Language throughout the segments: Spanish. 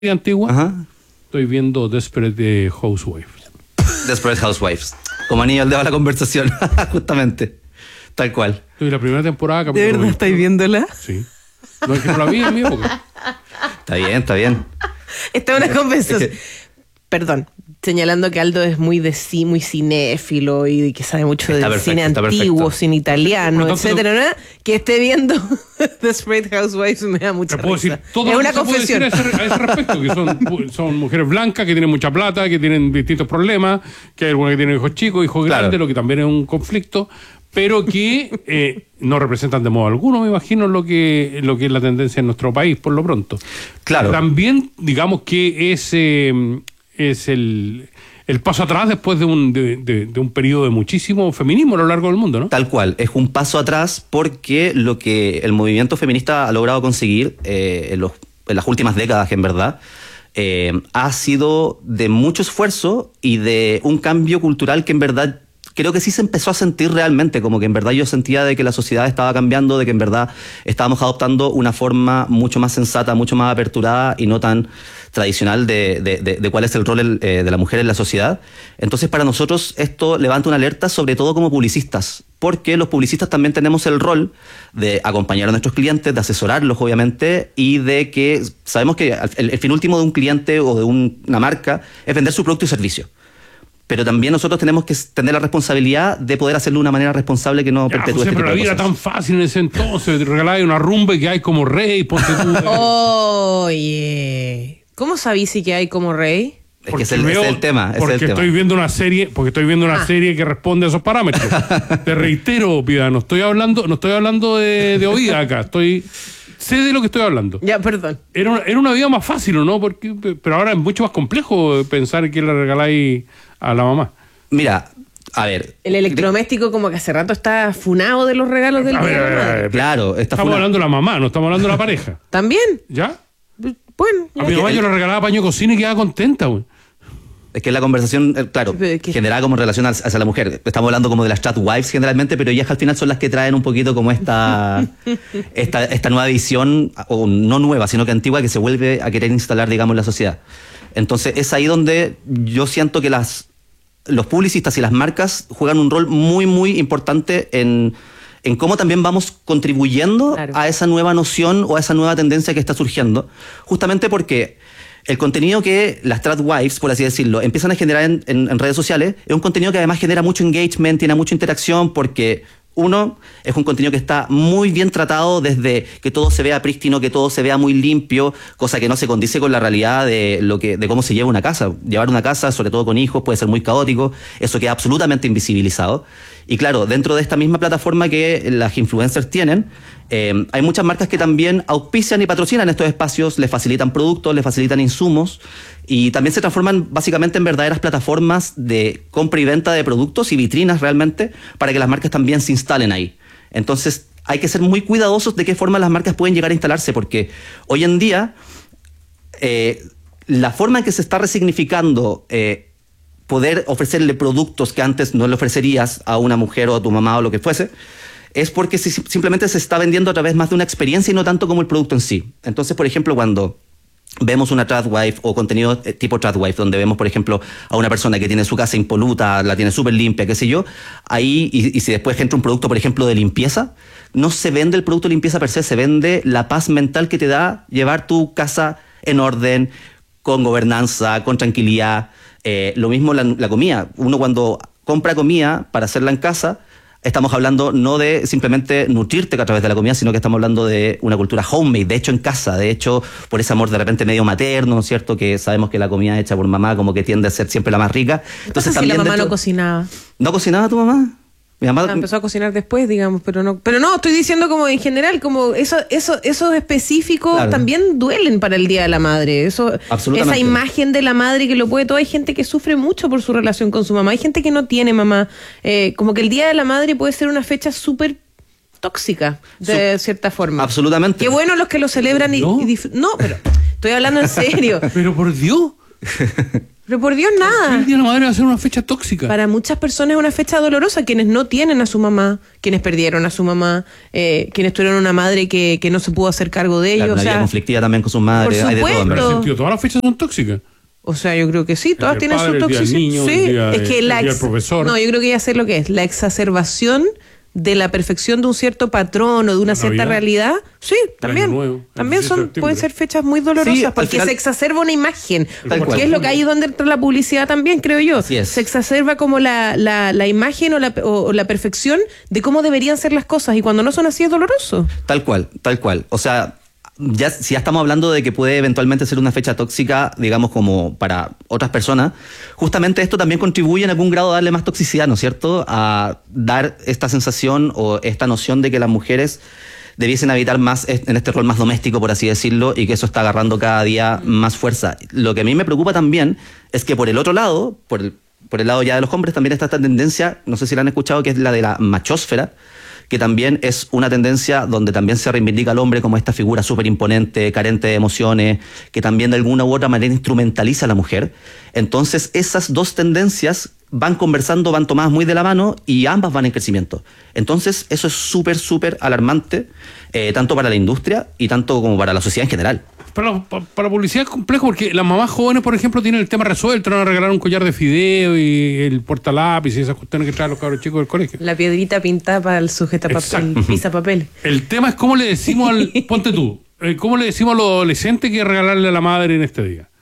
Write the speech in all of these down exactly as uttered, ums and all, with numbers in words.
antigua, Ajá. estoy viendo Desperate Housewives. Desperate Housewives. Como anillo al dedo a la conversación, justamente. Tal cual. Estoy en la primera temporada. ¿De verdad veinte. estáis viéndola? Sí. No es que no la vi en mi época. Está bien, está bien. Esta es una conversación. Es que- Perdón, señalando que Aldo es muy de sí, muy cinéfilo y que sabe mucho Está del perfecto, cine está antiguo, perfecto. cine italiano, Por lo tanto, etcétera, ¿no? Que esté viendo Desperate Housewives me da mucha Te puedo risa. decir todo Es lo una que se puede decir confesión. a ese, a ese respecto, que son, son mujeres blancas que tienen mucha plata, que tienen distintos problemas, que hay algunas que tienen hijos chicos, hijos Claro. grandes, lo que también es un conflicto, pero que eh, no representan de modo alguno, me imagino, lo que, lo que es la tendencia en nuestro país, por lo pronto. Claro. También, digamos que es, eh, es el, el paso atrás después de un, de, de- de un periodo de muchísimo feminismo a lo largo del mundo, ¿no? Tal cual, es un paso atrás porque lo que el movimiento feminista ha logrado conseguir eh, en, los- en las últimas décadas, en verdad, eh, ha sido de mucho esfuerzo y de un cambio cultural que en verdad creo que sí se empezó a sentir realmente, como que en verdad yo sentía de que la sociedad estaba cambiando, de que en verdad estábamos adoptando una forma mucho más sensata, mucho más aperturada y no tan tradicional de, de, de, de cuál es el rol el, eh, de la mujer en la sociedad. Entonces para nosotros esto levanta una alerta, sobre todo como publicistas, porque los publicistas también tenemos el rol de acompañar a nuestros clientes, de asesorarlos obviamente, y de que sabemos que el, el fin último de un cliente o de un- una marca es vender su producto y servicio. Pero también nosotros tenemos que tener la responsabilidad de poder hacerlo de una manera responsable que no Ya, perpetúe José, este tipo pero la de vida era cosas. tan fácil en ese entonces, te regalabas una rumba y que hay como rey, ponte tú. Oye, ¿cómo sabís si que hay como rey? Es que ese es el, ese es el tema. ese Porque es el tema. estoy viendo una serie, porque estoy viendo una Ah. serie que responde a esos parámetros. Te reitero, Piedad, no estoy hablando, no estoy hablando de, de oída acá, estoy sé de lo que estoy hablando. Ya, perdón. Era una, era una vida más fácil, ¿o no? Porque, pero ahora es mucho más complejo pensar que le regaláis a la mamá. Mira, a ver. El electrodoméstico como que hace rato está funado de los regalos del A Día ver, de a la ver, a Madre. ver. Claro, esta Estamos fue una- hablando de la mamá, no estamos hablando de la pareja. ¿También? ¿Ya? Bueno. A mi mamá yo le regalaba paño de cocina y quedaba contenta, güey. Es que la conversación, eh, claro, Pero es que- generada como en relación hacia hacia la mujer. Estamos hablando como de las chat wives generalmente, pero ellas al final son las que traen un poquito como esta, esta, esta nueva visión, o no nueva, sino que antigua, que se vuelve a querer instalar, digamos, en la sociedad. Entonces es ahí donde yo siento que las, los publicistas y las marcas juegan un rol muy, muy importante en, en cómo también vamos contribuyendo Claro. a esa nueva noción o a esa nueva tendencia que está surgiendo. Justamente porque el contenido que las tradwives, por así decirlo, empiezan a generar en, en- en redes sociales es un contenido que además genera mucho engagement, tiene mucha interacción porque uno, es un contenido que está muy bien tratado desde que todo se vea prístino, que todo se vea muy limpio, cosa que no se condice con la realidad de lo que de cómo se lleva una casa. Llevar una casa, sobre todo con hijos, puede ser muy caótico, eso queda absolutamente invisibilizado. Y claro, dentro de esta misma plataforma que las influencers tienen, eh, hay muchas marcas que también auspician y patrocinan estos espacios, les facilitan productos, les facilitan insumos y también se transforman básicamente en verdaderas plataformas de compra y venta de productos y vitrinas realmente para que las marcas también se instalen ahí. Entonces hay que ser muy cuidadosos de qué forma las marcas pueden llegar a instalarse porque hoy en día eh, la forma en que se está resignificando eh, poder ofrecerle productos que antes no le ofrecerías a una mujer o a tu mamá o lo que fuese, es porque si- simplemente se está vendiendo a través más de una experiencia y no tanto como el producto en sí. Entonces, por ejemplo, cuando vemos una tradwife o contenido eh, tipo tradwife, donde vemos, por ejemplo, a una persona que tiene su casa impoluta, la tiene súper limpia, qué sé yo, ahí, y, y si después entra un producto, por ejemplo, de limpieza, no se vende el producto de limpieza per se, se vende la paz mental que te da llevar tu casa en orden, con gobernanza, con tranquilidad. Eh, lo mismo la, la comida. Uno cuando compra comida para hacerla en casa, estamos hablando no de simplemente nutrirte a través de la comida, sino que estamos hablando de una cultura homemade, de hecho en casa, de hecho por ese amor de repente medio materno, ¿no es cierto? Que sabemos que la comida hecha por mamá como que tiende a ser siempre la más rica. Entonces, si la mamá no cocinaba. ¿No cocinaba tu mamá? Mi mamá... Ah, empezó a cocinar después, digamos, pero no, pero no, estoy diciendo como en general, como eso, eso, esos específicos Claro. también duelen para el Día de la Madre. Eso, Absolutamente. esa imagen de la madre que lo puede todo. Hay gente que sufre mucho por su relación con su mamá, hay gente que no tiene mamá. Eh, como que el Día de la Madre puede ser una fecha súper tóxica, de Su- cierta forma. Absolutamente. Qué bueno los que lo celebran y, ¿No? y dif- no, pero estoy hablando en serio. Pero por Dios. Pero por Dios, El nada. Día de la Madre va a ser una fecha tóxica. Para muchas personas es una fecha dolorosa, quienes no tienen a su mamá, quienes perdieron a su mamá, eh, quienes tuvieron una madre que, que no se pudo hacer cargo de ellos. Claro, una o vida sea, conflictiva también con sus madres, por hay de todo. en supuesto. Pero verdad. en sentido, todas las fechas son tóxicas. O sea, yo creo que sí, todas del tienen padre, su el día del toxicidad. niño, Sí, el día es de- que el la día del ex- profesor. No, yo creo que ya sé lo que es, la exacerbación de la perfección de un cierto patrón o de una La cierta Navidad. realidad, sí, también. Año Nuevo, el también diecisiete de son septiembre. pueden ser fechas muy dolorosas Sí, al porque final- se exacerba una imagen, Tal cual. que es lo que ahí es donde entra la publicidad también, creo yo. Así es. Se exacerba como la, la, la imagen o la, o, o la perfección de cómo deberían ser las cosas y cuando no son así es doloroso. Tal cual, tal cual. O sea, ya, si ya estamos hablando de que puede eventualmente ser una fecha tóxica, digamos, como para otras personas, justamente esto también contribuye en algún grado a darle más toxicidad, ¿no es cierto? A dar esta sensación o esta noción de que las mujeres debiesen habitar más en este rol más doméstico, por así decirlo, y que eso está agarrando cada día más fuerza. Lo que a mí me preocupa también es que por el otro lado, por el, por el lado ya de los hombres, también está esta tendencia, no sé si la han escuchado, que es la de la machósfera, que también es una tendencia donde también se reivindica al hombre como esta figura súper imponente, carente de emociones, que también de alguna u otra manera instrumentaliza a la mujer. Entonces esas dos tendencias van conversando, van tomadas muy de la mano y ambas van en crecimiento. Entonces eso es súper, súper alarmante, eh, tanto para la industria y tanto como para la sociedad en general. Para, la- pa- para la publicidad es complejo porque las mamás jóvenes, por ejemplo, tienen el tema resuelto, van a regalar un collar de fideo y el portalápiz y esas cuestiones que traen los cabros chicos del colegio. La piedrita pintada para el sujetapapel, Exacto. el pisapapel. El tema es cómo le decimos al... Ponte tú, eh, ¿cómo le decimos a los adolescentes que regalarle a la madre en este día?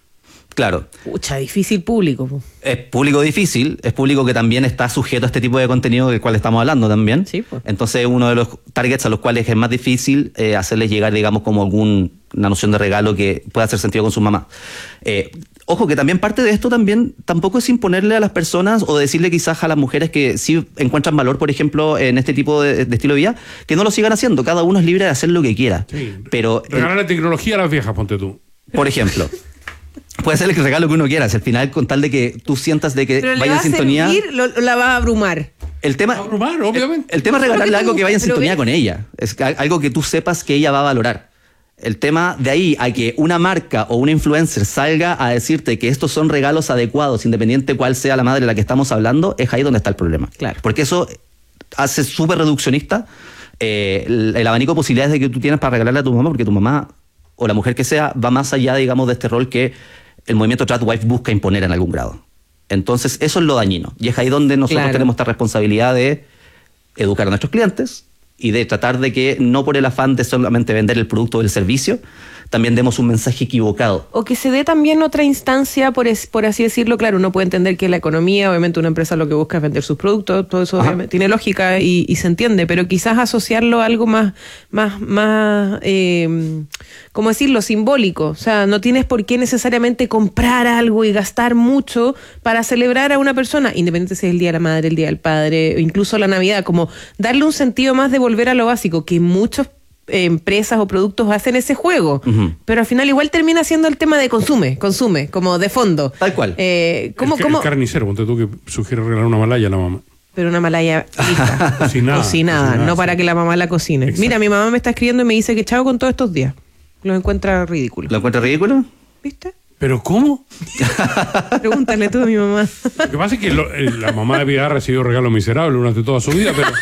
Claro, Pucha, difícil público. po. es público difícil, es público que también está sujeto a este tipo de contenido del cual estamos hablando también. Sí, pues. Entonces, uno de los targets a los cuales es más difícil eh, hacerles llegar, digamos, como alguna noción de regalo que pueda hacer sentido con su mamá. Eh, ojo, que también parte de esto también tampoco es imponerle a las personas o decirle quizás a las mujeres que sí encuentran valor, por ejemplo, en este tipo de, de estilo de vida, que no lo sigan haciendo. Cada uno es libre de hacer lo que quiera. Sí. Pero, eh, Regalarle tecnología a las viejas, ponte tú. por ejemplo... Puede ser el regalo que uno quiera, si al final con tal de que tú sientas de que Pero le vaya va en a sintonía. servir, lo, la va a abrumar. El tema, Abrumar, obviamente. El, el tema es regalarle Pero que algo tú- que vaya en pero sintonía ve- con ella. Es que- algo que tú sepas que ella va a valorar. El tema de ahí a que una marca o una influencer salga a decirte que estos son regalos adecuados, independiente cuál sea la madre de la que estamos hablando, es ahí donde está el problema. Claro. Porque eso hace súper reduccionista eh, el, el abanico de posibilidades de que tú tienes para regalarle a tu mamá, porque tu mamá o la mujer que sea va más allá, digamos, de este rol que el movimiento Tradwife busca imponer en algún grado. Entonces, eso es lo dañino. Y es ahí donde nosotros Claro. tenemos esta responsabilidad de educar a nuestros clientes y de tratar de que no por el afán de solamente vender el producto o el servicio, también demos un mensaje equivocado. O que se dé también otra instancia, por, es- por así decirlo. Claro, uno puede entender que la economía, obviamente una empresa lo que busca es vender sus productos, todo eso Ajá. obviamente tiene lógica y, y se entiende, pero quizás asociarlo a algo más, más, más, eh, ¿cómo decirlo? Simbólico. O sea, no tienes por qué necesariamente comprar algo y gastar mucho para celebrar a una persona, independiente si es el Día de la Madre, el Día del Padre, o incluso la Navidad, como darle un sentido más de volver a lo básico, que muchos eh, empresas o productos hacen ese juego, Ujú. pero al final igual termina siendo el tema de consume, consume, como de fondo. Tal cual. Eh, ¿cómo, el, cómo? el carnicero, ponte tú que sugiere regalar una malaya a la mamá. Pero una malaya lista. Cocinada, Cocinada, cocinada, no sí. para que la mamá la cocine. Exacto. Mira, mi mamá me está escribiendo y me dice que chavo con todos estos días. Los encuentra ridículos. ¿Lo encuentras ridículo? ¿Viste? ¿Pero cómo? Pregúntale tú a mi mamá. Lo que pasa es que lo- el- la mamá de Piedad ha recibido regalos miserables durante toda su vida, pero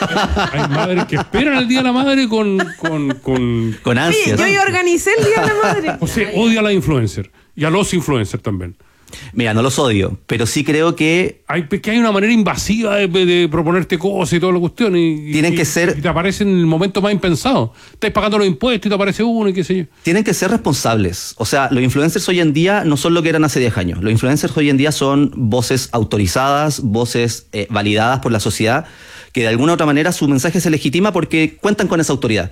hay madres que esperan el Día de la Madre con... con, con Con Oye, ansias. yo ya organicé el Día de la Madre. o sea, odia a la influencer y a los influencers también. Mira, no los odio, pero sí creo que Hay que hay una manera invasiva de, de proponerte cosas y toda la cuestión. Y, Tienen y- que ser- Y te aparece en el momento más impensado. Estás pagando los impuestos y te aparece uno y qué sé yo. tienen que ser responsables. O sea, los influencers hoy en día no son lo que eran hace diez años. Los influencers hoy en día son voces autorizadas, voces eh, validadas por la sociedad, que de alguna u otra manera su mensaje se legitima porque cuentan con esa autoridad.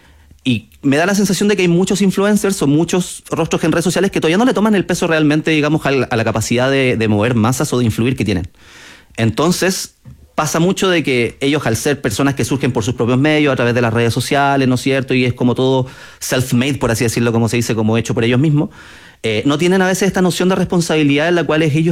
Y me da la sensación de que hay muchos influencers o muchos rostros en redes sociales que todavía no le toman el peso realmente, digamos, a la, a la capacidad de, de mover masas o de influir que tienen. Entonces, pasa mucho de que ellos, al ser personas que surgen por sus propios medios, a través de las redes sociales, ¿no es cierto? Y es como todo self-made, por así decirlo, como se dice, como hecho por ellos mismos, eh, no tienen a veces esta noción de responsabilidad en la cual ellos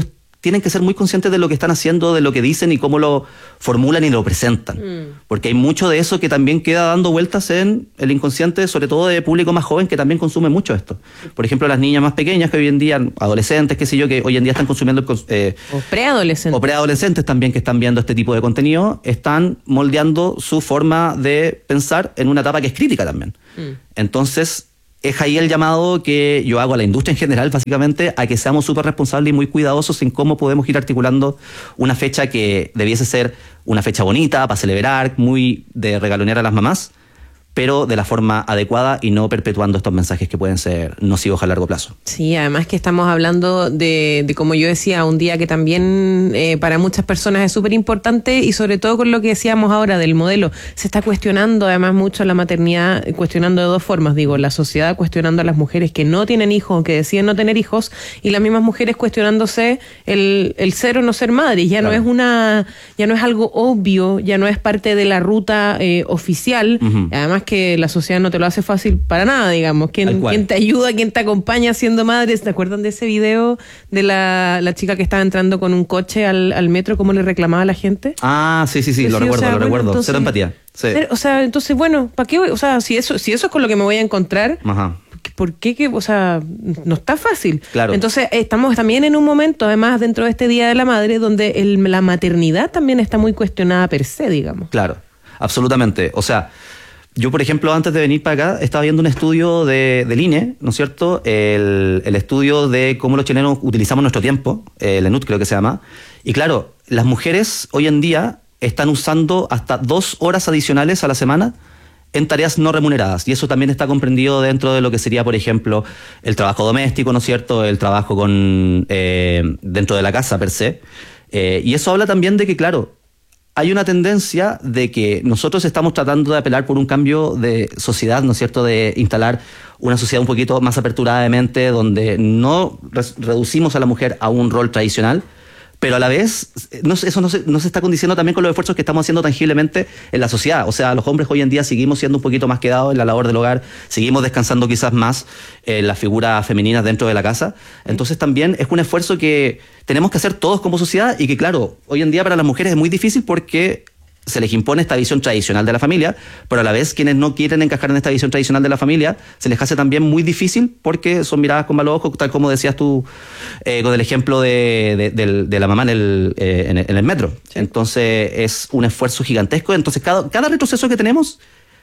tienen que ser muy conscientes de lo que están haciendo, de lo que dicen y cómo lo formulan y lo presentan. Mm. Porque hay mucho de eso que también queda dando vueltas en el inconsciente, sobre todo de público más joven que también consume mucho esto. Por ejemplo, las niñas más pequeñas que hoy en día, adolescentes, qué sé yo, que hoy en día están consumiendo... Eh, o preadolescentes. O preadolescentes también que están viendo este tipo de contenido, están moldeando su forma de pensar en una etapa que es crítica también. Mm. Entonces... es ahí el llamado que yo hago a la industria en general, básicamente, a que seamos súper responsables y muy cuidadosos en cómo podemos ir articulando una fecha que debiese ser una fecha bonita, para celebrar, muy de regalonear a las mamás, pero de la forma adecuada y no perpetuando estos mensajes que pueden ser nocivos a largo plazo. Sí, además que estamos hablando de, de como yo decía, un día que también eh, para muchas personas es súper importante y sobre todo con lo que decíamos ahora del modelo. Se está cuestionando además mucho la maternidad, cuestionando de dos formas, digo, la sociedad cuestionando a las mujeres que no tienen hijos o que deciden no tener hijos y las mismas mujeres cuestionándose el, el ser o no ser madre. Ya claro. no es una, ya no es algo obvio, ya no es parte de la ruta eh, oficial, uh-huh. además que la sociedad no te lo hace fácil para nada, digamos. ¿Quién, quién te ayuda, quién te acompaña siendo madre? ¿Se acuerdan de ese video de la, la chica que estaba entrando con un coche al, al metro, cómo le reclamaba a la gente? Ah, sí, sí, sí, lo sí, recuerdo, o sea, lo bueno, recuerdo. Entonces, cero empatía. Sí. O sea, entonces, bueno, ¿para qué? O sea, si eso, si eso es con lo que me voy a encontrar, ajá. ¿por qué? Que, o sea, no está fácil. Claro. Entonces, estamos también en un momento, además, dentro de este Día de la Madre, donde el, la maternidad también está muy cuestionada per se, digamos. Claro, absolutamente. O sea, yo, por ejemplo, antes de venir para acá, estaba viendo un estudio de, del I N E, ¿no es cierto? El, el estudio de cómo los chilenos utilizamos nuestro tiempo, el ENUT creo que se llama. Y claro, las mujeres hoy en día están usando hasta dos horas adicionales a la semana en tareas no remuneradas. Y eso también está comprendido dentro de lo que sería, por ejemplo, el trabajo doméstico, ¿no es cierto? El trabajo con eh, dentro de la casa per se. Eh, y eso habla también de que, claro, hay una tendencia de que nosotros estamos tratando de apelar por un cambio de sociedad, ¿no es cierto?, de instalar una sociedad un poquito más aperturada de mente, donde no re- reducimos a la mujer a un rol tradicional, pero a la vez no, eso no se, no se está condiciendo también con los esfuerzos que estamos haciendo tangiblemente en la sociedad. O sea, los hombres hoy en día seguimos siendo un poquito más quedados en la labor del hogar, seguimos descansando quizás más en las figuras femeninas dentro de la casa. Entonces también es un esfuerzo que tenemos que hacer todos como sociedad y que, claro, hoy en día para las mujeres es muy difícil porque se les impone esta visión tradicional de la familia, pero a la vez quienes no quieren encajar en esta visión tradicional de la familia, se les hace también muy difícil porque son miradas con malos ojos, tal como decías tú eh, con el ejemplo de, de, de, de la mamá en el, eh, en el, en el metro. Sí. Entonces es un esfuerzo gigantesco. Entonces cada, cada retroceso que tenemos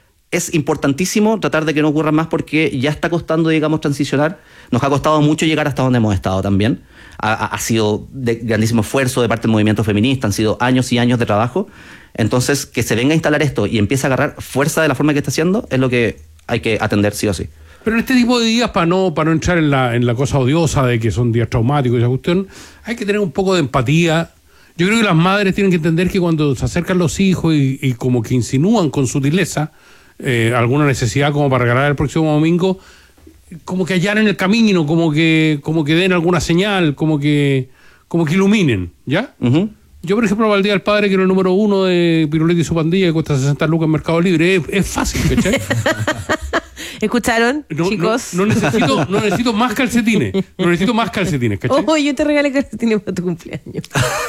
es importantísimo tratar de que no ocurra más porque ya está costando, digamos, transicionar. Nos ha costado mucho llegar hasta donde hemos estado también. Ha, ha sido de grandísimo esfuerzo de parte del movimiento feminista, han sido años y años de trabajo. Entonces, que se venga a instalar esto y empiece a agarrar fuerza de la forma que está haciendo es lo que hay que atender sí o sí. Pero en este tipo de días, para no, para no entrar en la, en la cosa odiosa de que son días traumáticos y esa cuestión, hay que tener un poco de empatía. Yo creo que las madres tienen que entender que cuando se acercan los hijos y, y como que insinúan con sutileza eh, alguna necesidad como para regalar el próximo domingo, como que allanen el camino, como que, como que den alguna señal, como que, como que iluminen, ¿ya? Uh-huh. Yo, por ejemplo, al Día del Padre, que era el número uno de Pirulete y su pandilla, que cuesta sesenta lucas en Mercado Libre, es, es fácil, ¿cachai? ¿Escucharon, no, chicos? No, no, necesito, no necesito más calcetines, no necesito más calcetines, ¿cachai? Oh, yo te regalé calcetines para tu cumpleaños.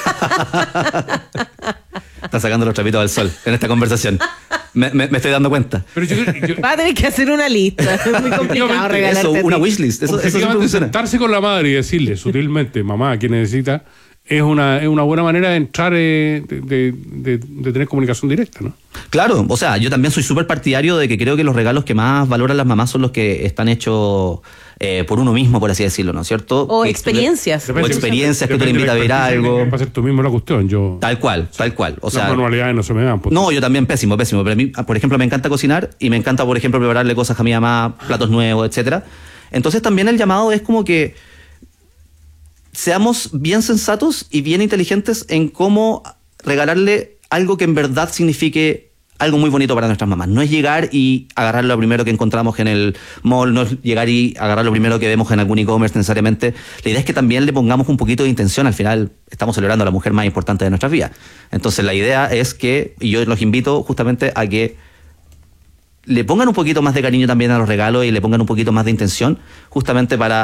Está sacando los trapitos al sol en esta conversación. Me, me, me estoy dando cuenta. Pero yo, yo, Va a tener que hacer una lista. Es muy complicado regalarte. Eso, una wishlist. Eso, eso eso sentarse con la madre y decirle sutilmente, mamá, ¿quién necesita? Es una, es una buena manera de entrar, eh, de, de, de, de tener comunicación directa, ¿no? Claro, o sea, yo también soy súper partidario de que creo que los regalos que más valoran las mamás son los que están hechos eh, por uno mismo, por así decirlo, ¿no es cierto? O experiencias. O experiencias que tú le invitas a ver algo. Va a ser tú mismo la cuestión, yo... Tal cual, tal cual. O sea, las manualidades no se me dan. Pues. No, yo también pésimo, pésimo. Pero a mí, por ejemplo, me encanta cocinar y me encanta, por ejemplo, prepararle cosas a mi mamá, platos nuevos, etcétera. Entonces también el llamado es como que seamos bien sensatos y bien inteligentes en cómo regalarle algo que en verdad signifique algo muy bonito para nuestras mamás. No es llegar y agarrar lo primero que encontramos en el mall, no es llegar y agarrar lo primero que vemos en algún e-commerce necesariamente. La idea es que también le pongamos un poquito de intención. Al final estamos celebrando a la mujer más importante de nuestras vidas. Entonces la idea es que, y yo los invito justamente a que le pongan un poquito más de cariño también a los regalos y le pongan un poquito más de intención, justamente para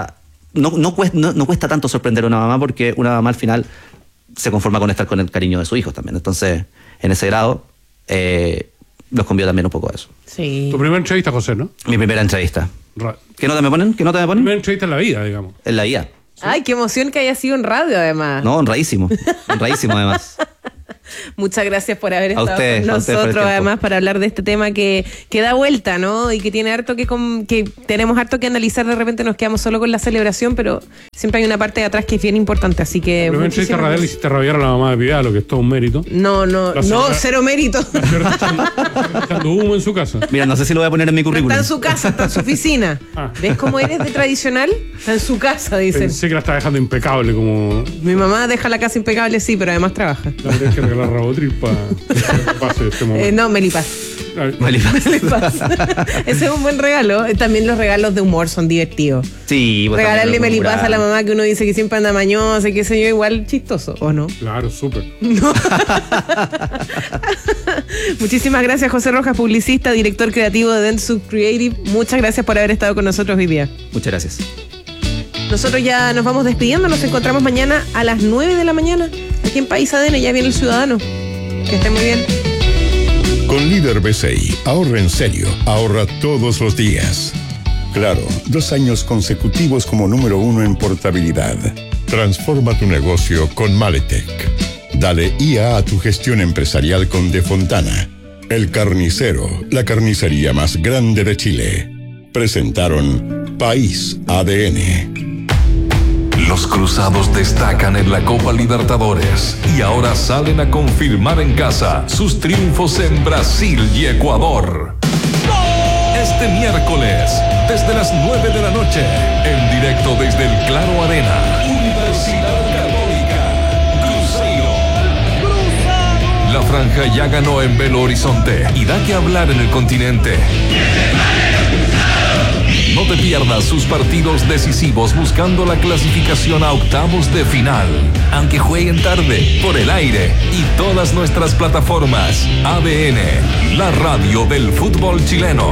no, no, cuesta, no, no cuesta tanto sorprender a una mamá porque una mamá al final se conforma con estar con el cariño de sus hijos también. Entonces, en ese grado, eh, los convido también un poco a eso. Sí. Tu primera entrevista, José, ¿no? Mi primera entrevista. Ra- ¿Qué nota me ponen? ¿Qué nota me ponen? Primera entrevista en la vida, digamos. En la I A. Ay, qué emoción que haya sido en radio, además. No, honradísimo. Honradísimo, además. Muchas gracias por haber A estado ustedes, con a ustedes por el nosotros, tiempo. además, para hablar de este tema que, que da vuelta, ¿no? Y que tiene harto que, com- que tenemos harto que analizar. De repente nos quedamos solo con la celebración, pero siempre hay una parte de atrás que es bien importante. Así que. La primera entrevista muchísimas radial gracias. hiciste rabiar a la mamá de Pidal, lo que es todo un mérito. No, no, La no, señora- cero mérito. ¿Cierto? Está echando humo en su casa. Mira, no sé si lo voy a poner en mi No currículum. está en su casa, está en su oficina. Ah. ¿Ves cómo eres de tradicional? Está en su casa, dicen. Pensé que la estaba dejando impecable, como Mi mamá deja la casa impecable, sí, pero además trabaja. la tienes que regalar Rabotril para que pase este Eh, momento. no, Melipaz. Ay, Malipaz. Melipaz. Ese es un buen regalo. Eh, También los regalos de humor son divertidos. Sí, pues Regalarle también lo Melipaz a la procuraba. mamá que uno dice que siempre anda mañosa y qué sé yo, igual chistoso, ¿o no? Claro, súper. Muchísimas gracias, José Rojas, publicista, director creativo de Dentsu Creative. Muchas gracias por haber estado con nosotros hoy día. Muchas gracias. Nosotros ya nos vamos despidiendo, nos encontramos mañana a las nueve de la mañana, aquí en País A D N, ya viene el ciudadano. Que esté muy bien. Con Líder B C I, ahorra en serio, ahorra todos los días. Claro, dos años consecutivos como número uno en portabilidad. Transforma tu negocio con Maletec. Dale I A a tu gestión empresarial con De Fontana. El Carnicero, la carnicería más grande de Chile. Presentaron País A D N. Los cruzados destacan en la Copa Libertadores y ahora salen a confirmar en casa sus triunfos en Brasil y Ecuador. Este miércoles, desde las nueve de la noche, en directo desde el Claro Arena, Universidad Católica, Cruzeiro. La franja ya ganó en Belo Horizonte y da que hablar en el continente. No te pierdas sus partidos decisivos buscando la clasificación a octavos de final. Aunque jueguen tarde, por el aire y todas nuestras plataformas. A D N, la radio del fútbol chileno.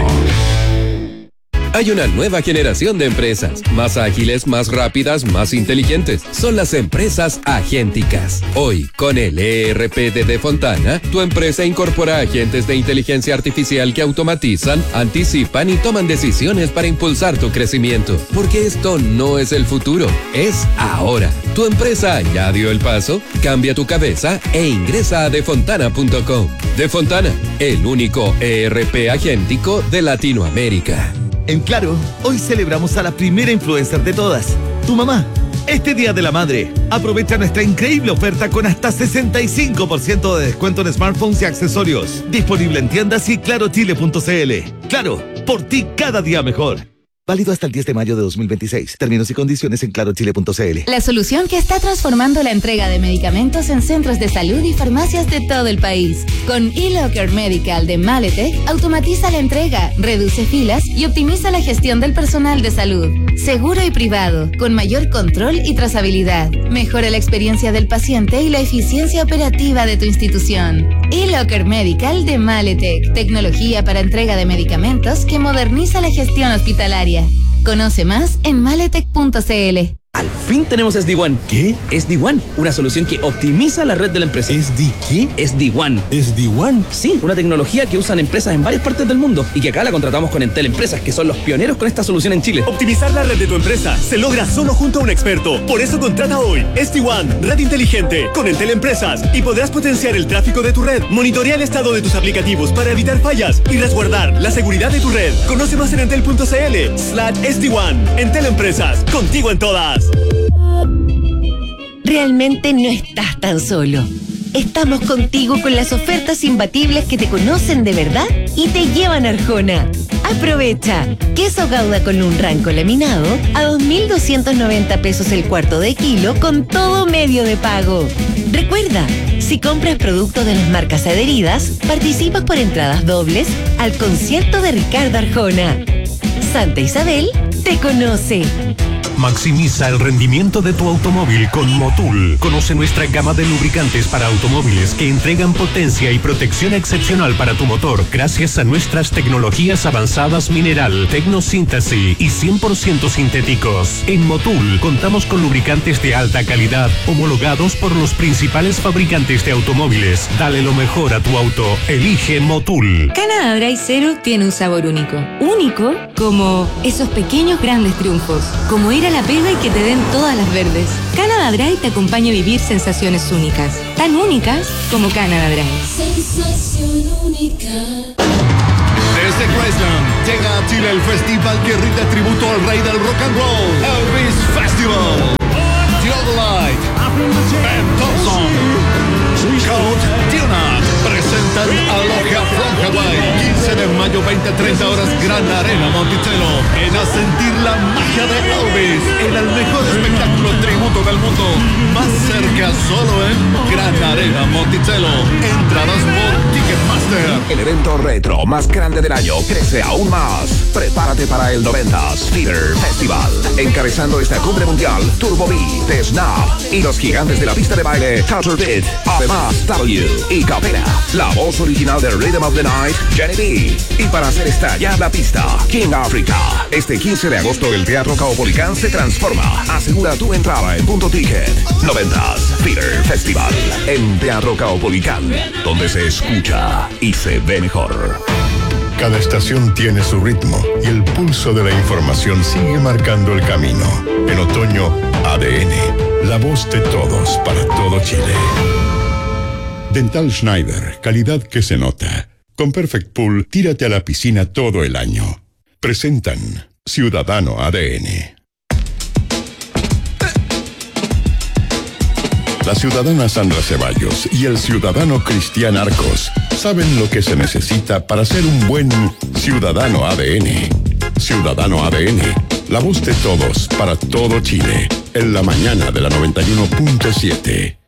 Hay una nueva generación de empresas, más ágiles, más rápidas, más inteligentes. Son las empresas agénticas. Hoy, con el E R P de De Fontana, tu empresa incorpora agentes de inteligencia artificial que automatizan, anticipan y toman decisiones para impulsar tu crecimiento. Porque esto no es el futuro, es ahora. ¿Tu empresa ya dio el paso? Cambia tu cabeza e ingresa a defontana punto com. De Fontana, el único E R P agéntico de Latinoamérica. En Claro, hoy celebramos a la primera influencer de todas, tu mamá. Este Día de la Madre, aprovecha nuestra increíble oferta con hasta sesenta y cinco por ciento de descuento en smartphones y accesorios. Disponible en tiendas y claro chile punto c l. Claro, por ti cada día mejor. Válido hasta el diez de mayo de dos mil veintiséis. Términos y condiciones en claro chile punto c l. La solución que está transformando la entrega de medicamentos en centros de salud y farmacias de todo el país. Con eLocker Medical de Maletec, automatiza la entrega, reduce filas y optimiza la gestión del personal de salud. Seguro y privado, con mayor control y trazabilidad. Mejora la experiencia del paciente y la eficiencia operativa de tu institución. eLocker Medical de Maletec, tecnología para entrega de medicamentos que moderniza la gestión hospitalaria. Conoce más en maletec punto c l. Al fin tenemos S D WAN. ¿Qué? S D WAN, una solución que optimiza la red de la empresa. ¿S D qué? S D WAN. ¿S D WAN? Sí, una tecnología que usan empresas en varias partes del mundo y que acá la contratamos con Entel Empresas, que son los pioneros con esta solución en Chile. Optimizar la red de tu empresa se logra solo junto a un experto. Por eso contrata hoy S D WAN, red inteligente, con Entel Empresas, y podrás potenciar el tráfico de tu red. Monitorea el estado de tus aplicativos para evitar fallas y resguardar la seguridad de tu red. Conoce más en entel punto c l slash S D WAN. Entel Empresas, contigo en todas. Realmente no estás tan solo. Estamos contigo con las ofertas imbatibles que te conocen de verdad y te llevan a Arjona. Aprovecha. Queso Gouda con un ranco laminado a dos mil doscientos noventa pesos el cuarto de kilo con todo medio de pago. Recuerda, si compras productos de las marcas adheridas, participas por entradas dobles al concierto de Ricardo Arjona. Santa Isabel te conoce. Maximiza el rendimiento de tu automóvil con Motul. Conoce nuestra gama de lubricantes para automóviles que entregan potencia y protección excepcional para tu motor gracias a nuestras tecnologías avanzadas mineral, tecnosíntesis y cien por ciento sintéticos. En Motul contamos con lubricantes de alta calidad homologados por los principales fabricantes de automóviles. Dale lo mejor a tu auto. Elige Motul. Canada Dry Zero tiene un sabor único. Único como esos pequeños grandes triunfos. Como ir a la pega y que te den todas las verdes. Canada Dry te acompaña a vivir sensaciones únicas. Tan únicas como Canada Dry. Sensación única. Desde Graceland llega a Chile el festival que rinde tributo al rey del rock and roll, Elvis Festival. Theodolite, Ben Thompson, Code Tuna presentan Aloha from Hawaii. quince de mayo, veinte a treinta horas, Gran Arena Monticello. Ven a sentir la magia de Elvis en el mejor espectáculo tributo del mundo. Más cerca solo en Gran Arena Monticello. Entradas por Ticketmaster. El evento retro más grande del año crece aún más. Prepárate para el noventas Theater Festival. Encabezando esta cumbre mundial, Turbo B, The Snap y los gigantes de la pista de baile, Culture Beat. Además, W y Capela, la voz original de Rhythm of the Night, Jenny B. Y para hacer estallar la pista, King Africa. Este quince de agosto el Teatro Caupolicán se transforma. Asegura tu entrada en Punto Ticket. noventas Theater Festival en Teatro Caupolicán, donde se escucha y se ve mejor. Cada estación tiene su ritmo y el pulso de la información sigue marcando el camino. En otoño, A D N, la voz de todos para todo Chile. Dental Schneider, calidad que se nota. Con Perfect Pool, tírate a la piscina todo el año. Presentan Ciudadano A D N. La ciudadana Sandra Ceballos y el ciudadano Cristian Arcos saben lo que se necesita para ser un buen ciudadano A D N. Ciudadano A D N, la voz de todos para todo Chile. En la mañana de la noventa y uno punto siete.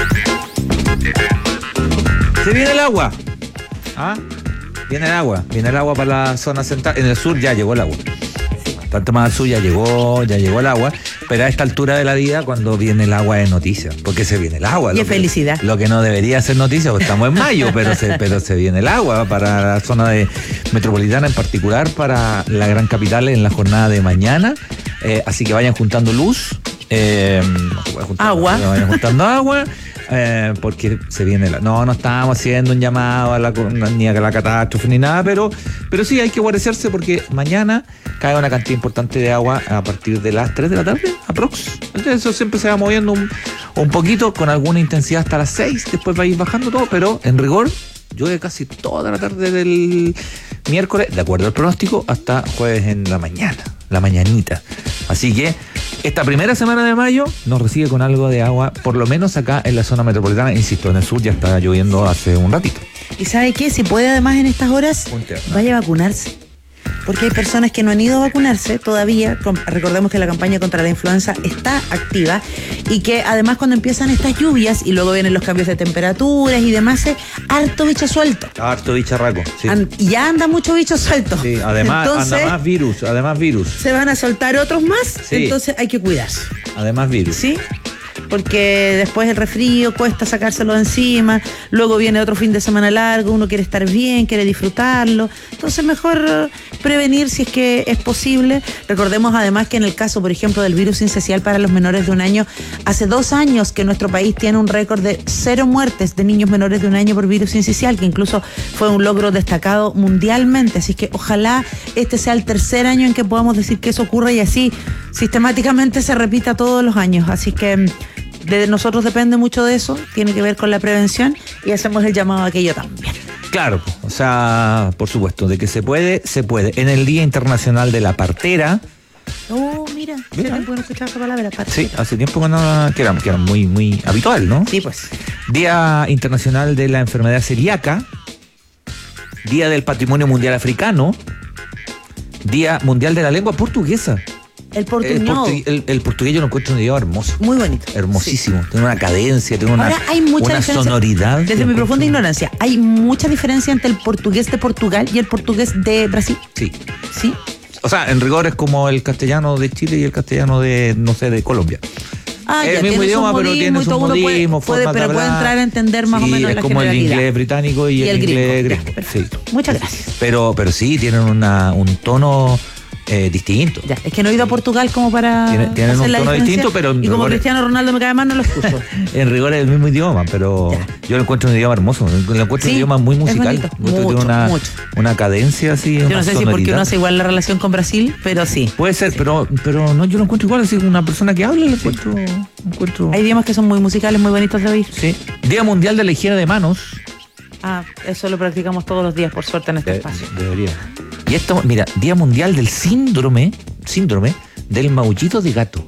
Se viene el agua. ¿Ah? Viene el agua. Viene el agua para la zona central. En el sur ya llegó el agua. Tanto más al sur ya llegó, ya llegó el agua. Pero a esta altura de la vida, cuando viene el agua es noticia. Porque se viene el agua. Y es que, felicidad. Lo que no debería ser noticia, porque estamos en mayo, pero se, pero se viene el agua para la zona de metropolitana, en particular para la gran capital en la jornada de mañana. Eh, así que vayan juntando luz. Eh, juntando, agua. Vayan juntando agua. Eh, porque se viene la... No, no estamos haciendo un llamado a la, ni a la catástrofe ni nada, pero, pero sí hay que guarecerse porque mañana cae una cantidad importante de agua a partir de las tres de la tarde, aprox. Entonces eso siempre se va moviendo un, un poquito, con alguna intensidad hasta las seis, después va a ir bajando todo, pero en rigor llueve casi toda la tarde del miércoles, de acuerdo al pronóstico, hasta jueves en la mañana, la mañanita. Así que esta primera semana de mayo nos recibe con algo de agua, por lo menos acá en la zona metropolitana. Insisto, en el sur ya está lloviendo hace un ratito. ¿Y sabe qué? Si puede además en estas horas, vaya a vacunarse. Porque hay personas que no han ido a vacunarse todavía. Recordemos que la campaña contra la influenza está activa y que además cuando empiezan estas lluvias y luego vienen los cambios de temperaturas y demás, es harto bicho suelto. Harto bicharraco, sí. And, ya anda mucho bicho suelto. Sí, además entonces, anda más virus, además virus. Se van a soltar otros más, sí. Entonces hay que cuidarse. Además virus. Sí. Porque después el resfrío cuesta sacárselo de encima, luego viene otro fin de semana largo, uno quiere estar bien, quiere disfrutarlo, entonces mejor prevenir si es que es posible. Recordemos además que en el caso, por ejemplo, del virus sincicial para los menores de un año, hace dos años que nuestro país tiene un récord de cero muertes de niños menores de un año por virus sincicial, que incluso fue un logro destacado mundialmente, así que ojalá este sea el tercer año en que podamos decir que eso ocurra y así sistemáticamente se repita todos los años, así que de nosotros depende mucho de eso, tiene que ver con la prevención y hacemos el llamado a aquello también. Claro, o sea, por supuesto, de que se puede, se puede. En el Día Internacional de la Partera. Oh, mira, hace tiempo que no escuchaba esa palabra, partera. Sí, hace tiempo que no, que era, que era muy, muy habitual, ¿no? Sí, pues. Día Internacional de la Enfermedad Celíaca. Día del Patrimonio Mundial Africano. Día Mundial de la Lengua Portuguesa. El portugués. El, portu el, el portugués yo lo encuentro un idioma hermoso. Muy bonito. Hermosísimo. Sí. Tiene una cadencia, tiene una, Ahora, hay mucha una sonoridad. Desde mi profunda ignorancia, ¿hay mucha diferencia entre el portugués de Portugal y el portugués de Brasil? Sí. ¿Sí? O sea, en rigor es como el castellano de Chile y el castellano de, no sé, de Colombia. Ah, es ya, el mismo tiene idioma, su pero modismo tiene y su todo uno puede- modismo, puede, formas de pero puede hablar. entrar a entender más Sí, o menos es la como el generalidad. inglés británico y, Y el, el inglés gringo. gringo. Sí. Muchas gracias. Pero, pero sí, tienen una, un tono eh, distinto. Ya, es que no he ido a Portugal como para Tienen- tienen hacer un la tono diferencia. distinto, pero en y como rigor- Cristiano Ronaldo me cae mal, no lo escucho. En rigor es el mismo idioma, pero yo lo encuentro un idioma hermoso. Lo encuentro Sí, un idioma muy es musical. bonito. Encuentro que Mucho, tiene una, mucho. una cadencia así. Yo una no sé si porque sonoridad. uno hace igual la relación con Brasil, pero sí. Puede ser, pero, pero no, yo lo encuentro igual. Así una persona que habla, lo encuentro, encuentro. Hay idiomas que son muy musicales, muy bonitos de oír. Sí. Día Mundial de la Higiene de Manos. Ah, eso lo practicamos todos los días, por suerte, en este De- espacio. debería. Y esto, mira, Día Mundial del Síndrome, síndrome del maullito de gato.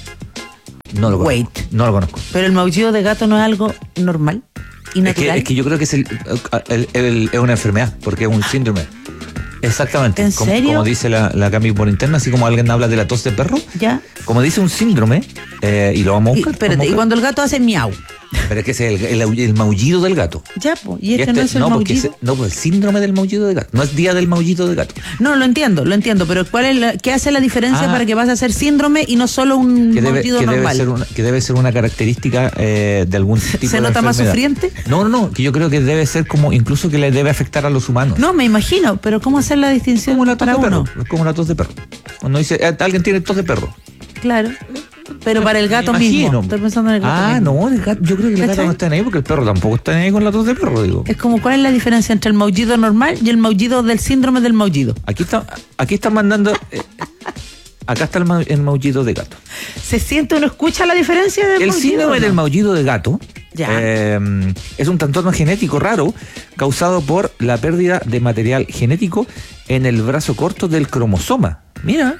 No lo conozco. Wait. No lo conozco. Pero el maullido de gato no es algo normal y Es que, natural. es que yo creo que es, el- el- el- es una enfermedad, porque es un síndrome. Exactamente. ¿En como, serio? como dice la, la Cami por interna, así como alguien habla de la tos de perro, Ya. como dice un síndrome, eh, y lo vamos a Y, buscar. espérate, vamos a y buscar. cuando el gato hace miau. Pero es que ese es el, el, el maullido del gato. Ya, pues. Y este, no es el porque maullido. ese- no, pues el síndrome del maullido de gato. No es día del maullito de gato. No, lo entiendo, lo entiendo, pero ¿cuál es la- ¿qué hace la diferencia Ah. para que pase a ser síndrome y no solo un Que debe, maullido que, debe normal? ser una, que debe ser una característica eh, de algún tipo ¿Se de nota más enfermedad. sufriente? No, no, no, que yo creo que debe ser como, incluso que le debe afectar a los humanos. No, me imagino, pero ¿cómo hacer la distinción Como la tos para de uno? perro. Es como la tos de perro. Cuando dice, eh, alguien tiene tos de perro. Claro. Pero para el gato Me mismo. imagino. Estoy pensando en el gato Ah, mismo. no, el gato, yo creo que el gato ¿Cachai? no está en ahí porque el perro tampoco está ahí con la tos de perro, digo. Es como, ¿cuál es la diferencia entre el maullido normal y el maullido del síndrome del maullido? Aquí está, aquí están mandando. eh, acá está el, ma- el maullido de gato. ¿Se siente uno escucha la diferencia del El maullido? síndrome o no? del maullido de gato Ya. eh, es un trastorno genético raro causado por la pérdida de material genético en el brazo corto del cromosoma. Mira.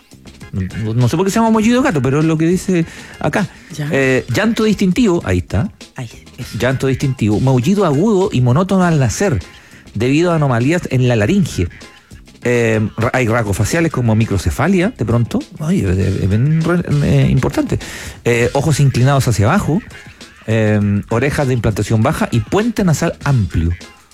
No, no sé por qué se llama maullido de gato, pero es lo que dice acá. Ya. Eh, llanto distintivo, ahí está. Ay, eso. Llanto distintivo, maullido agudo y monótono al nacer, debido a anomalías en la laringe. Eh, ra- hay rasgos faciales como microcefalia, de pronto. Ay, es- es- es bien re- eh, importante. Eh, ojos inclinados hacia abajo, eh, orejas de implantación baja y puente nasal amplio.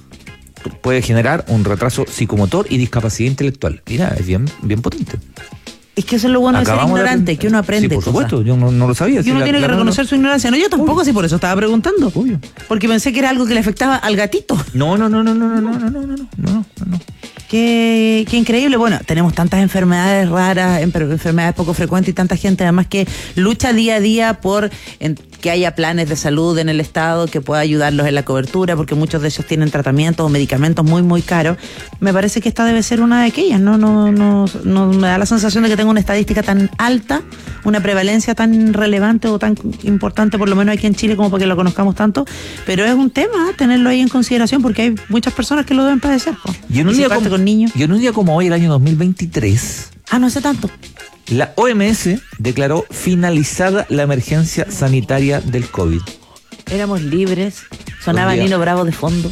Puede generar un retraso psicomotor y discapacidad intelectual. Mira, es bien, bien potente. Es que eso es lo bueno de ser Acabamos de ignorante, aprender- que uno aprende Sí, por cosas. supuesto, yo no, no lo sabía. Y sí, uno la- tiene la- que no, reconocer su ignorancia. No, yo tampoco, sí, por eso estaba preguntando. Porque pensé que era algo que le afectaba al gatito. No, no, no, no, no, no, no, no, no, no, no, no, no. Qué, qué increíble. Bueno, tenemos tantas enfermedades raras, emper- enfermedades poco frecuentes y tanta gente además que lucha día a día por en- que haya planes de salud en el Estado que pueda ayudarlos en la cobertura, porque muchos de ellos tienen tratamientos o medicamentos muy, muy caros. Me parece que esta debe ser una de aquellas. No, no, no, no me da la sensación de que tenga una estadística tan alta, una prevalencia tan relevante o tan importante, por lo menos aquí en Chile, como para que lo conozcamos tanto. Pero es un tema ¿eh? tenerlo ahí en consideración, porque hay muchas personas que lo deben padecer. po. Y en un, Y si día parte como, con niños. y en un día como hoy, el año dos mil veintitrés, Ah, no sé tanto. la O M S declaró finalizada la emergencia sanitaria del COVID. Éramos libres. Sonaba Buen día. Nino Bravo de fondo.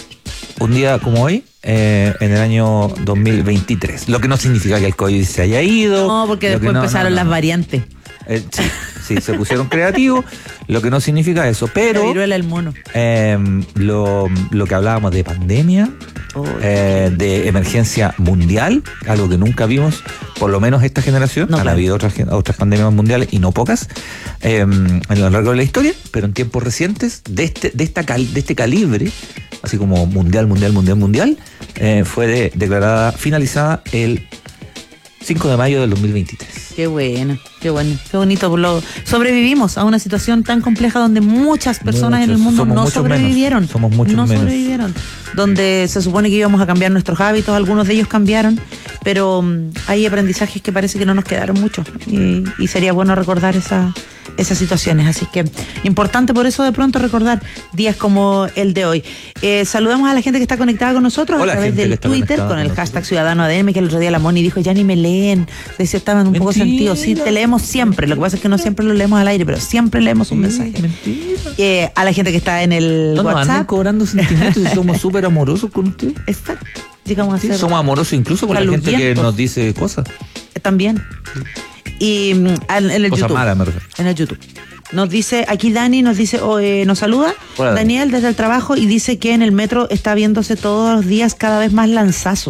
Un día como hoy, eh, en el año dos mil veintitrés. Lo que no significa que el COVID se haya ido. No, porque lo que después no- empezaron no, no. las variantes. Eh, sí, sí, se pusieron creativos, lo que no significa eso. La Pero viruela del mono. eh, lo, lo que hablábamos de pandemia, Oh, eh, de emergencia mundial, algo que nunca vimos, por lo menos esta generación. No, Han claro. habido otras, gen- otras pandemias mundiales y no pocas eh, en lo largo de la historia, pero en tiempos recientes, de este, de esta cal- de este calibre, así como mundial, mundial, mundial, mundial, eh, fue de- declarada finalizada el cinco de mayo del dos mil veintitrés. Qué bueno, qué bueno, qué bonito. por lo- Sobrevivimos a una situación tan compleja donde muchas personas en el Muchos, mundo somos no muchos sobrevivieron. menos, somos muchos no menos. sobrevivieron. Donde se supone que íbamos a cambiar nuestros hábitos, algunos de ellos cambiaron, pero mm, hay aprendizajes que parece que no nos quedaron mucho. Y, y sería bueno recordar esa, esas situaciones. Así que importante por eso de pronto recordar días como el de hoy. Eh, saludamos a la gente que está conectada con nosotros Hola, a través gente que del está Twitter conectada con el con hashtag Ciudadano A D M, que el otro día la Moni dijo, ya ni me leen. Decía, estaban un poco Mentira. sentidos. Sí, te leemos siempre. Lo que pasa es que no siempre lo leemos al aire, pero siempre leemos un mensaje. Eh, a la gente que está en el No nos anden WhatsApp. cobrando sentimientos y somos súper amorosos con usted. Exacto. Llegamos a Sí, ser somos amorosos incluso con la gente que Calurrientos. nos dice cosas. también. Y mm, al- en el Cosas YouTube. malas, me refiero. En el YouTube. Nos dice, aquí Dani nos dice, oh, eh, nos saluda, Hola, Dani. Daniel desde el trabajo y dice que en el metro está viéndose todos los días cada vez más lanzazos.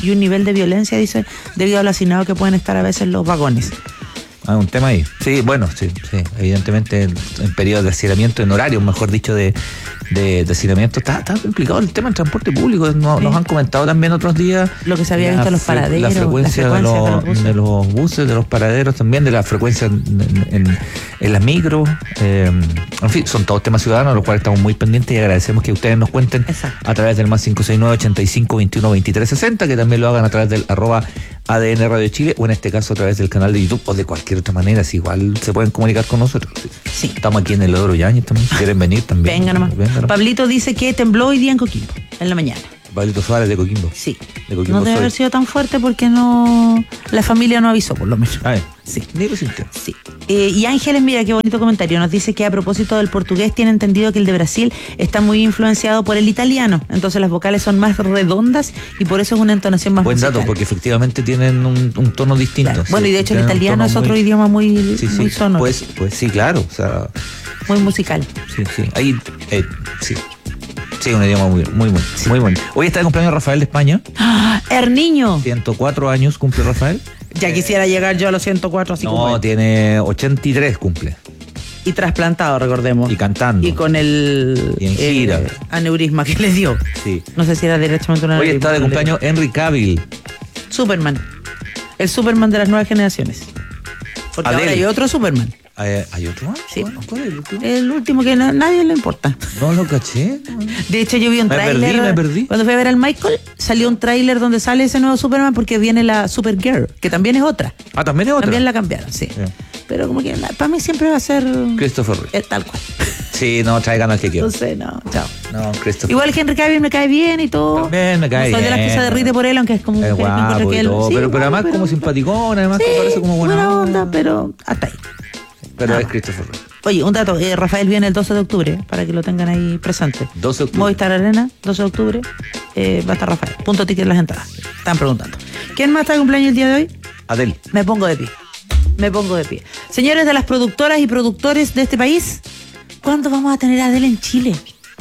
y un nivel de violencia, dice, debido al hacinado que pueden estar a veces los vagones. Ah, un tema ahí. Sí, bueno, sí, sí. Evidentemente en, en periodos de hacinamiento, en horarios, mejor dicho, de, de, de hacinamiento, está, está complicado el tema del transporte público. Nos, sí. nos han comentado también otros días. Lo que se había visto en los paraderos. La frecuencia, la frecuencia de, los, de, los de los buses, de los paraderos también, de la frecuencia en, en, en las micros. Eh, en fin, son todos temas ciudadanos, a los cuales estamos muy pendientes y agradecemos que ustedes nos cuenten. Exacto. A través del más cinco seis nueve, ochenta y cinco, veintiuno, veintitrés, sesenta, que también lo hagan a través del arroba A D N Radio Chile, o en este caso a través del canal de YouTube, o de cualquier otra manera, si igual se pueden comunicar con nosotros. Sí. Estamos aquí en el Lodro Yáñez también, si quieren venir también. Venga nomás. Venga nomás. Pablito dice que tembló hoy día en Coquimbo, en la mañana. Pablito Suárez de Coquimbo. Sí. De Coquimbo no debe soy. haber sido tan fuerte porque no la familia no avisó, por lo menos. A ver, sí. Ni lo sintió. Sí. Eh, y Ángeles, mira qué bonito comentario. Nos dice que a propósito del portugués tiene entendido que el de Brasil está muy influenciado por el italiano. Entonces las vocales son más redondas y por eso es una entonación más Buen musical. dato, porque efectivamente tienen un, un tono distinto. Claro. Sí, bueno, y de hecho el italiano es otro muy, idioma muy, sí, muy sí, sonoro. Pues, pues sí, claro. O sea, muy musical. Sí, sí. Ahí, eh, sí. Sí, un idioma muy, muy, muy, muy bueno. Hoy está de cumpleaños Rafael de España. ¡Ah! ¡Herniño! ciento cuatro años cumple Rafael. Ya quisiera llegar yo a los ciento cuatro así no, como él. Tiene ochenta y tres cumple. Y trasplantado, recordemos. Y cantando. Y con el y en gira. Eh, aneurisma que le dio. Sí. No sé si era derechamente una Hoy está de cumpleaños Henry Cavill. Superman. El Superman de las nuevas generaciones. Porque Adele. ahora hay otro Superman. ¿Hay, ¿hay otro más? Sí. ¿Cuál es el último? El último que a nadie le importa. No lo caché. De hecho, yo vi un me tráiler. Perdí, me perdí. Cuando fui a ver al Michael, salió un tráiler donde sale ese nuevo Superman porque viene la Supergirl, que también es otra. Ah, también es otra. También la cambiaron, sí. sí. Pero como que para mí siempre va a ser Christopher Reeve. Es tal cual. Sí, no, traigan al que quiero. No sé, no, chao. No, Christopher. Igual Henry Cavill me cae bien y todo. También me cae no soy bien. de las que se derrite por él, aunque es como es que guapo que y él, todo, sí, pero, bueno, pero además pero, como simpaticón, además sí, que parece como buena, buena onda, pero hasta ahí. Pero ah. es Christopher Reeve. Oye, un dato, eh, Rafael viene el doce de octubre, para que lo tengan ahí presente. doce de octubre. Movistar Arena, doce de octubre, eh, va a estar Rafael. Punto ticket las entradas. Están preguntando. ¿Quién más está de cumpleaños el día de hoy? Adele. Me pongo de pie. Me pongo de pie. Señores de las productoras y productores de este país, ¿cuándo vamos a tener a Adele en Chile?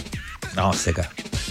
No, seca.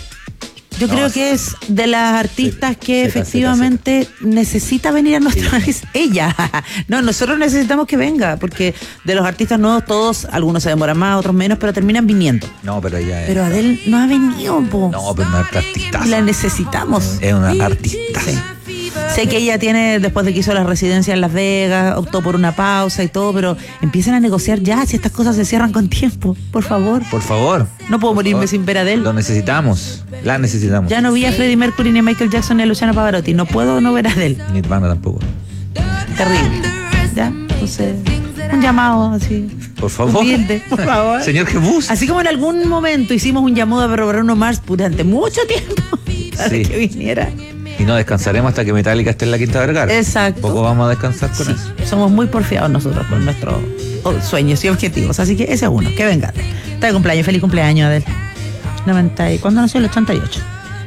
Yo no, creo sí. que es de las artistas que seca, efectivamente seca, seca. necesita venir a nuestro país. Ella. No, nosotros necesitamos que venga, porque de los artistas nuevos todos, algunos se demoran más, otros menos, pero terminan viniendo. No, pero ella es. Pero Adele no ha venido, po. No, pero una artista. Y la necesitamos. Es una artista. Sí. Sé que ella tiene, después de que hizo la residencia en Las Vegas, optó por una pausa y todo, pero empiecen a negociar ya, si estas cosas se cierran con tiempo, por favor. Por favor. No puedo morirme sin ver a Adele. Lo necesitamos. La necesitamos. Ya no vi a Freddie Mercury, ni a Michael Jackson, ni a Luciano Pavarotti. No puedo no ver a Adele. Ni Nirvana tampoco. Terrible. ¿Ya? Entonces, un llamado así. Por favor. Humilde, por favor. Señor Jebus. Así como en algún momento hicimos un llamado a Bruno Mars durante mucho tiempo para Sí. que viniera. Y no descansaremos hasta que Metallica esté en la Quinta Vergara. Exacto. Poco vamos a descansar con Sí, eso. somos muy porfiados nosotros con nuestros oh, sueños y objetivos. Así que ese es uno. Que venga. Está de cumpleaños. Feliz cumpleaños, Adele. noventa. ¿Cuándo nació? El ochenta y ocho.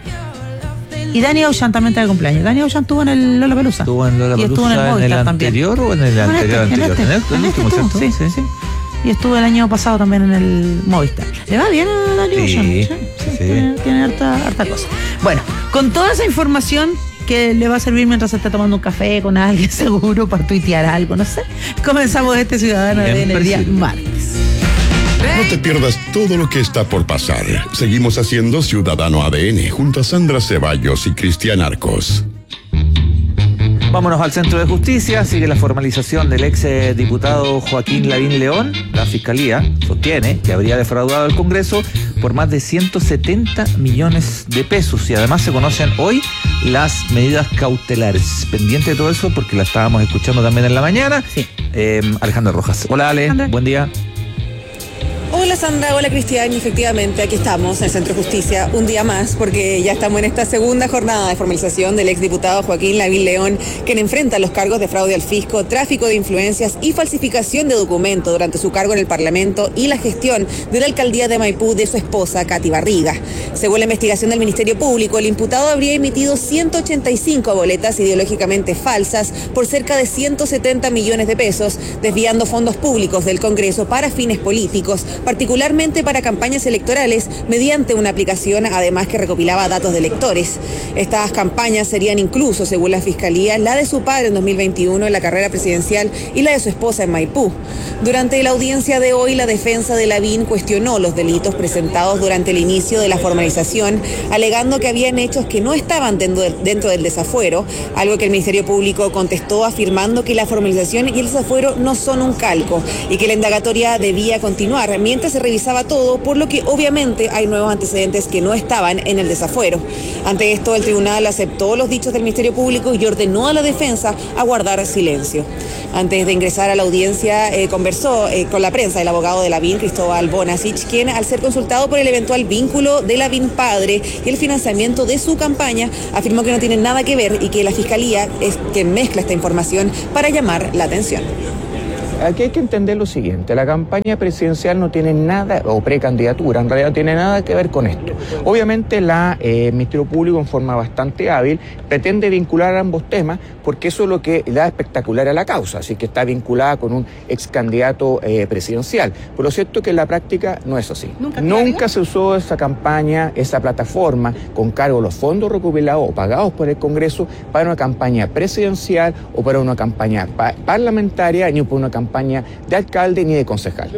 Y Danny Ocean también está de cumpleaños. Danny Ocean estuvo en el Lollapalooza. ¿Estuvo en Lollapalooza y estuvo en el, en el Movistar también. anterior o en el No, en anterior este, en anterior? este, En el, en el este último, estuvo, ¿cierto? sí, sí, sí. Y estuvo el año pasado también en el Movistar. Le va bien a Danny Sí, Ocean. Sí, sí. sí, Tiene, tiene harta, harta cosa. Bueno, con toda esa información que le va a servir mientras se está tomando un café con alguien seguro para tuitear algo, no sé. Comenzamos este Ciudadano de en el día martes. No te pierdas todo lo que está por pasar. Seguimos haciendo Ciudadano A D N junto a Sandra Ceballos y Cristian Arcos. Vámonos al Centro de Justicia. Sigue la formalización del ex eh, diputado Joaquín Lavín León. La Fiscalía sostiene que habría defraudado al Congreso por más de ciento setenta millones de pesos. Y además se conocen hoy las medidas cautelares. Pendiente de todo eso porque la estábamos escuchando también en la mañana. Sí. Eh, Alejandra Rojas. Hola, Ale. Alejandra. Buen día. Hola Sandra, hola Cristian, y efectivamente aquí estamos en el Centro de Justicia un día más porque ya estamos en esta segunda jornada de formalización del exdiputado Joaquín Lavín León, quien enfrenta los cargos de fraude al fisco, tráfico de influencias y falsificación de documentos durante su cargo en el Parlamento y la gestión de la alcaldía de Maipú de su esposa Katy Barriga. Según la investigación del Ministerio Público, el imputado habría emitido ciento ochenta y cinco boletas ideológicamente falsas por cerca de ciento setenta millones de pesos, desviando fondos públicos del Congreso para fines políticos, particularmente para campañas electorales, mediante una aplicación además que recopilaba datos de electores. Estas campañas serían incluso, según la Fiscalía, la de su padre en dos mil veintiuno en la carrera presidencial y la de su esposa en Maipú. Durante la audiencia de hoy, la defensa de Lavín cuestionó los delitos presentados durante el inicio de la formalización, alegando que habían hechos que no estaban dentro del, dentro del desafuero, algo que el Ministerio Público contestó afirmando que la formalización y el desafuero no son un calco y que la indagatoria debía continuar mientras se revisaba todo, por lo que obviamente hay nuevos antecedentes que no estaban en el desafuero. Ante esto, el tribunal aceptó los dichos del Ministerio Público y ordenó a la defensa a guardar silencio. Antes de ingresar a la audiencia, eh, conversó eh, con la prensa el abogado de Lavín, Cristóbal Bonasich, quien, al ser consultado por el eventual vínculo de Lavín padre y el financiamiento de su campaña, afirmó que no tiene nada que ver y que la Fiscalía es quien mezcla esta información para llamar la atención. Aquí hay que entender lo siguiente, la campaña presidencial no tiene nada, o precandidatura, en realidad no tiene nada que ver con esto. Obviamente la, eh, el Ministerio Público, en forma bastante hábil, pretende vincular ambos temas porque eso es lo que da espectacular a la causa, así que está vinculada con un ex candidato eh, presidencial. Pero lo cierto es que en la práctica no es así. ¿Nunca, Nunca se usó esa campaña, esa plataforma, con cargo a los fondos recopilados o pagados por el Congreso para una campaña presidencial o para una campaña pa- parlamentaria, ni para una campaña de alcalde ni de concejal.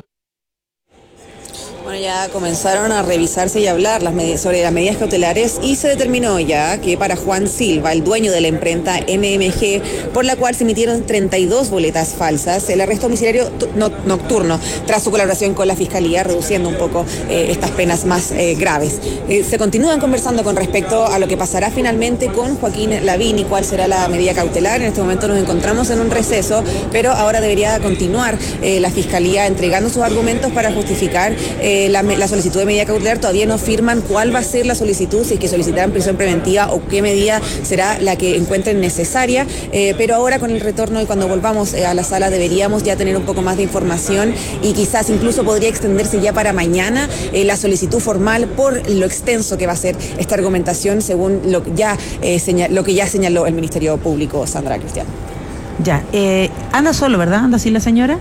Bueno, ya comenzaron a revisarse y hablar las med- sobre las medidas cautelares y se determinó ya que para Juan Silva, el dueño de la imprenta M M G, por la cual se emitieron treinta y dos boletas falsas, el arresto domiciliario no- nocturno tras su colaboración con la Fiscalía, reduciendo un poco eh, estas penas más eh, graves. Eh, se continúan conversando con respecto a lo que pasará finalmente con Joaquín Lavín y cuál será la medida cautelar. En este momento nos encontramos en un receso, pero ahora debería continuar eh, la Fiscalía entregando sus argumentos para justificar eh, La, la solicitud de medida cautelar. Todavía no firman cuál va a ser la solicitud, si es que solicitarán prisión preventiva o qué medida será la que encuentren necesaria, eh, pero ahora con el retorno y cuando volvamos eh, a la sala deberíamos ya tener un poco más de información y quizás incluso podría extenderse ya para mañana eh, la solicitud formal por lo extenso que va a ser esta argumentación según lo, ya, eh, señal, lo que ya señaló el Ministerio Público. Sandra, Cristian. Ya, eh, anda solo, ¿verdad? ¿Anda sin la señora?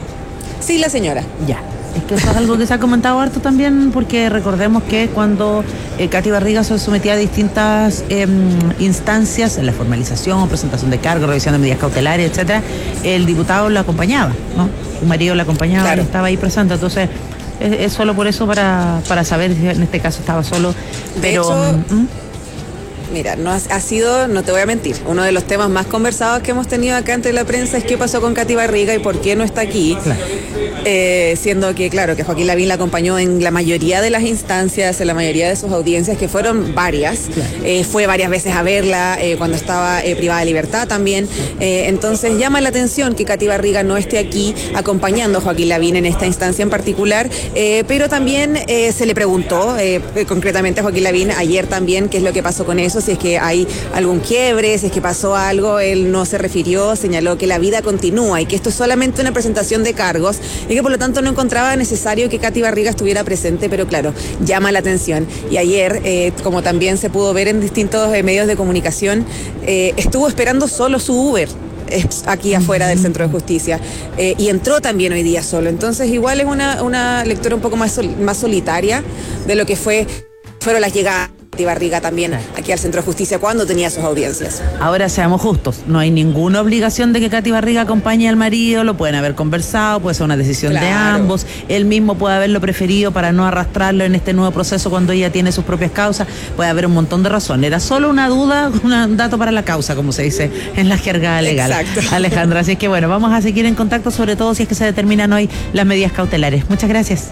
Sí, la señora. Ya. Es que eso es algo que se ha comentado harto también, porque recordemos que cuando eh, Katy Barriga se sometía a distintas eh, instancias en la formalización o presentación de cargos, revisión de medidas cautelares, etcétera, el diputado la acompañaba, ¿no? Su marido la acompañaba, claro. Y estaba ahí presente, entonces es, es solo por eso para, para saber si en este caso estaba solo. Pero de hecho, ¿mm? Mira, no ha, ha sido, no te voy a mentir, uno de los temas más conversados que hemos tenido acá entre la prensa es qué pasó con Katy Barriga y por qué no está aquí. Claro. Eh, siendo que, claro, que Joaquín Lavín la acompañó en la mayoría de las instancias, en la mayoría de sus audiencias, que fueron varias. Claro. Eh, fue varias veces a verla eh, cuando estaba eh, privada de libertad también. Eh, entonces llama la atención que Katy Barriga no esté aquí acompañando a Joaquín Lavín en esta instancia en particular, eh, pero también eh, se le preguntó eh, concretamente a Joaquín Lavín ayer también qué es lo que pasó con eso, si es que hay algún quiebre, si es que pasó algo. Él no se refirió, señaló que la vida continúa y que esto es solamente una presentación de cargos y que por lo tanto no encontraba necesario que Katy Barriga estuviera presente, pero claro, llama la atención. Y ayer, eh, como también se pudo ver en distintos eh, medios de comunicación, eh, estuvo esperando solo su Uber aquí afuera del Centro de Justicia eh, y entró también hoy día solo. Entonces igual es una, una lectura un poco más, sol, más solitaria de lo que fue fueron las llegadas de Barriga también aquí al Centro de Justicia cuando tenía sus audiencias. Ahora seamos justos, no hay ninguna obligación de que Katy Barriga acompañe al marido, lo pueden haber conversado, puede ser una decisión claro. de ambos, él mismo puede haberlo preferido para no arrastrarlo en este nuevo proceso cuando ella tiene sus propias causas, puede haber un montón de razones, era solo una duda, un dato para la causa, como se dice en la jerga legal. Exacto. Alejandra, así es que bueno, vamos a seguir en contacto, sobre todo si es que se determinan hoy las medidas cautelares. Muchas gracias.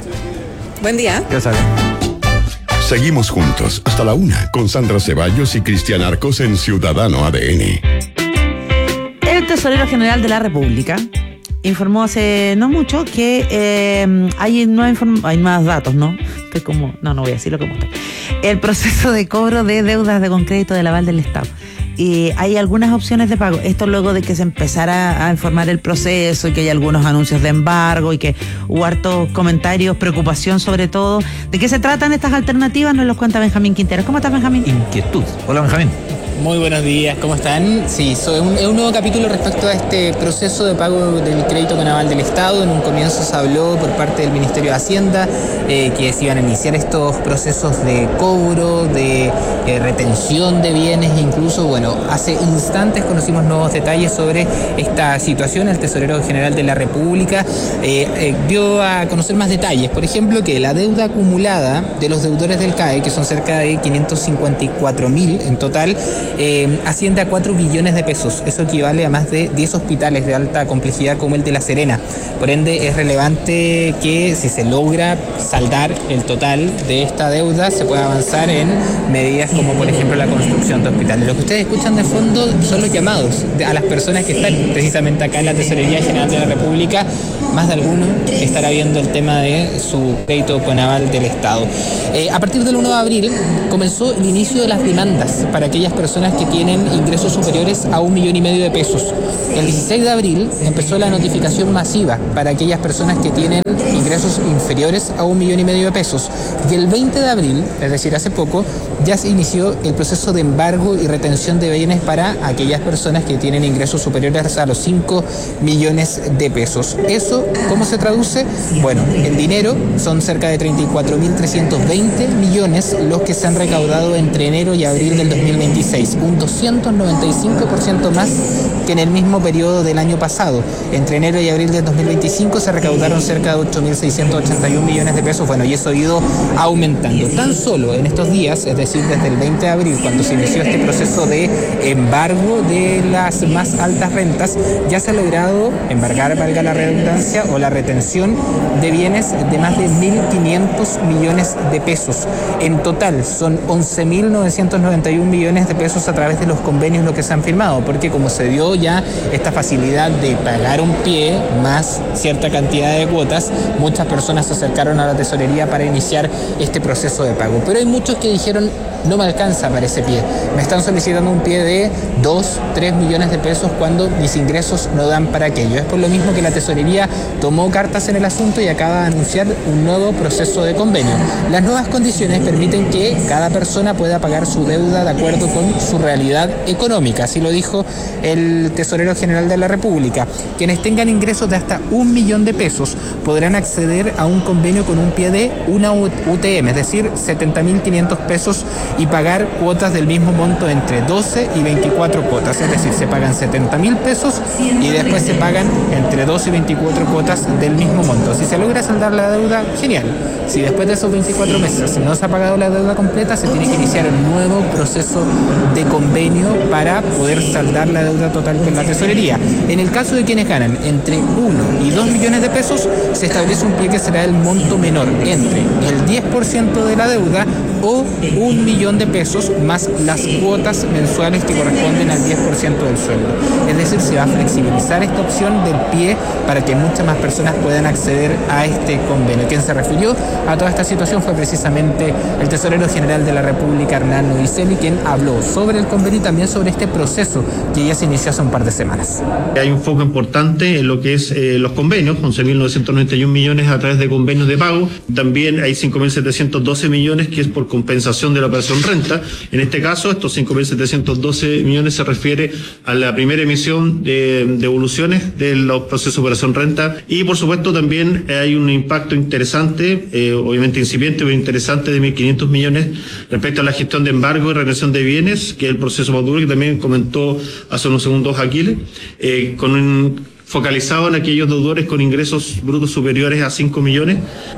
Buen día. Gracias. Seguimos juntos hasta la una con Sandra Ceballos y Cristian Arcos en Ciudadano A D N. El tesorero general de la República informó hace no mucho que eh, hay, nueva inform- hay nuevos datos, ¿no? Estoy como, no, no voy a decirlo como está. El proceso de cobro de deudas de concrédito del aval del Estado. Y hay algunas opciones de pago. Esto luego de que se empezara a informar el proceso y que hay algunos anuncios de embargo y que hubo hartos comentarios, preocupación sobre todo. ¿De qué se tratan estas alternativas? Nos los cuenta Benjamín Quinteros. ¿Cómo estás, Benjamín? Inquietud. Hola, Benjamín. Muy buenos días, ¿cómo están? Sí, so, es, un, es un nuevo capítulo respecto a este proceso de pago del crédito con aval del Estado. En un comienzo se habló por parte del Ministerio de Hacienda eh, que se iban a iniciar estos procesos de cobro, de eh, retención de bienes, incluso, bueno, hace instantes conocimos nuevos detalles sobre esta situación. El Tesorero General de la República eh, eh, dio a conocer más detalles. Por ejemplo, que la deuda acumulada de los deudores del C A E, que son cerca de quinientos cincuenta y cuatro mil en total, Eh, asciende a cuatro billones de pesos. Eso equivale a más de diez hospitales de alta complejidad como el de La Serena. Por ende, es relevante que si se logra saldar el total de esta deuda, se pueda avanzar en medidas como, por ejemplo, la construcción de hospitales. Lo que ustedes escuchan de fondo son los llamados de, a las personas que están precisamente acá en la Tesorería General de la República. Más de alguno estará viendo el tema de su crédito con aval del Estado. Eh, a partir del uno de abril comenzó el inicio de las demandas para aquellas personas que tienen ingresos superiores a un millón y medio de pesos. El dieciséis de abril empezó la notificación masiva para aquellas personas que tienen ingresos inferiores a un millón y medio de pesos. Y el veinte de abril, es decir, hace poco, ya se inició el proceso de embargo y retención de bienes para aquellas personas que tienen ingresos superiores a los cinco millones de pesos. ¿Eso cómo se traduce? Bueno, en dinero son cerca de treinta y cuatro mil trescientos veinte millones los que se han recaudado entre enero y abril del dos mil veintiséis, un doscientos noventa y cinco por ciento más que en el mismo periodo del año pasado. Entre enero y abril del dos mil veinticinco se recaudaron cerca de ocho mil seiscientos ochenta y un millones de pesos. Bueno, y eso ha ido aumentando. Tan solo en estos días, es decir, desde el veinte de abril, cuando se inició este proceso de embargo de las más altas rentas, ya se ha logrado embargar, valga la redundancia, o la retención de bienes de más de mil quinientos millones de pesos. En total son once mil novecientos noventa y un millones de pesos a través de los convenios lo que se han firmado, porque como se dio ya esta facilidad de pagar un pie más cierta cantidad de cuotas, muchas personas se acercaron a la tesorería para iniciar este proceso de pago. Pero hay muchos que dijeron, no me alcanza para ese pie, me están solicitando un pie de dos, tres millones de pesos cuando mis ingresos no dan para aquello. Es por lo mismo que la tesorería tomó cartas en el asunto y acaba de anunciar un nuevo proceso de convenio. Las nuevas condiciones permiten que cada persona pueda pagar su deuda de acuerdo con su realidad económica, así lo dijo el Tesorero General de la República. Quienes tengan ingresos de hasta un millón de pesos podrán acceder a un convenio con un pie de una U T M, es decir, setenta mil quinientos pesos, y pagar cuotas del mismo monto entre doce y veinticuatro cuotas, es decir, se pagan setenta mil pesos y después se pagan entre doce y veinticuatro cuotas del mismo monto. Si se logra saldar la deuda, genial. Si después de esos veinticuatro meses no se ha pagado la deuda completa, se tiene que iniciar un nuevo proceso de convenio para poder saldar la deuda total con la tesorería. En el caso de quienes ganan entre uno y dos millones de pesos, se establece un pie que será el monto menor entre el diez por ciento de la deuda o un millón de pesos más las cuotas mensuales que corresponden al diez por ciento del sueldo. Es decir, se va a flexibilizar esta opción del pie para que muchas más personas puedan acceder a este convenio. Quien se refirió a toda esta situación fue precisamente el Tesorero General de la República, Hernán Novicelli, quien habló sobre el convenio y también sobre este proceso que ya se inició hace un par de semanas. Hay un foco importante en lo que es eh, los convenios, once mil novecientos noventa y un millones a través de convenios de pago. También hay cinco mil setecientos doce millones que es por compensación de la operación renta. En este caso, estos cinco mil setecientos doce millones se refiere a la primera emisión de devoluciones de los procesos de operación renta. Y por supuesto también hay un impacto interesante, eh, obviamente incipiente, pero interesante, de mil quinientos millones respecto a la gestión de embargo y retención de bienes, que es el proceso maduro que también comentó hace unos segundos Aquiles, eh, con un, focalizado en aquellos deudores con ingresos brutos superiores a cinco millones.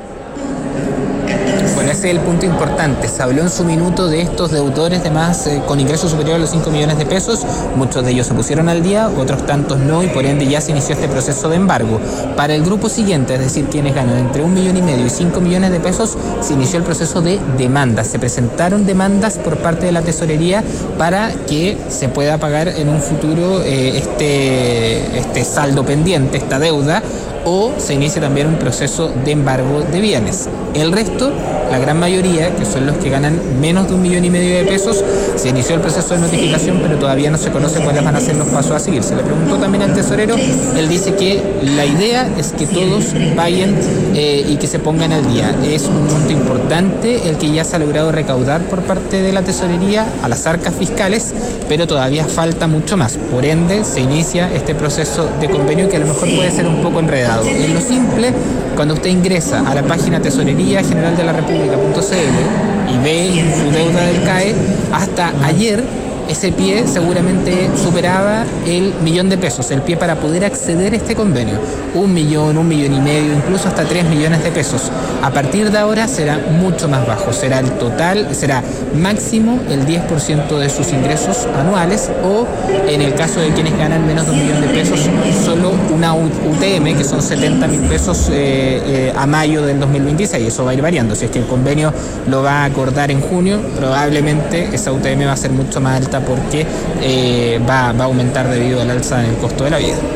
Bueno, ese es el punto importante. Se habló en su minuto de estos deudores de más eh, con ingresos superiores a los cinco millones de pesos. Muchos de ellos se pusieron al día, otros tantos no, y por ende ya se inició este proceso de embargo. Para el grupo siguiente, es decir, quienes ganan entre un millón y medio y cinco millones de pesos, se inició el proceso de demandas. Se presentaron demandas por parte de la tesorería para que se pueda pagar en un futuro eh, este, este saldo pendiente, esta deuda, o se inicia también un proceso de embargo de bienes. El resto, la gran mayoría, que son los que ganan menos de un millón y medio de pesos, se inició el proceso de notificación, pero todavía no se conoce cuáles van a ser los pasos a seguir. Se le preguntó también al tesorero, él dice que la idea es que todos vayan eh, y que se pongan al día. Es un monto importante el que ya se ha logrado recaudar por parte de la tesorería a las arcas fiscales, pero todavía falta mucho más. Por ende, se inicia este proceso de convenio que a lo mejor puede ser un poco enredado. En lo simple, cuando usted ingresa a la página tesorería general de la república punto c l y ve su deuda del C A E, hasta ayer ese pie seguramente superaba el millón de pesos, el pie para poder acceder a este convenio. Un millón, un millón y medio, incluso hasta tres millones de pesos. A partir de ahora será mucho más bajo, será el total, será máximo el diez por ciento de sus ingresos anuales, o en el caso de quienes ganan menos de un millón de pesos, solo una U T M, que son setenta mil pesos eh, eh, a mayo del dos mil veintiséis. Eso va a ir variando. Si es que el convenio lo va a acordar en junio, probablemente esa U T M va a ser mucho más alta porque eh, va, va a aumentar debido al alza en el costo de la vida.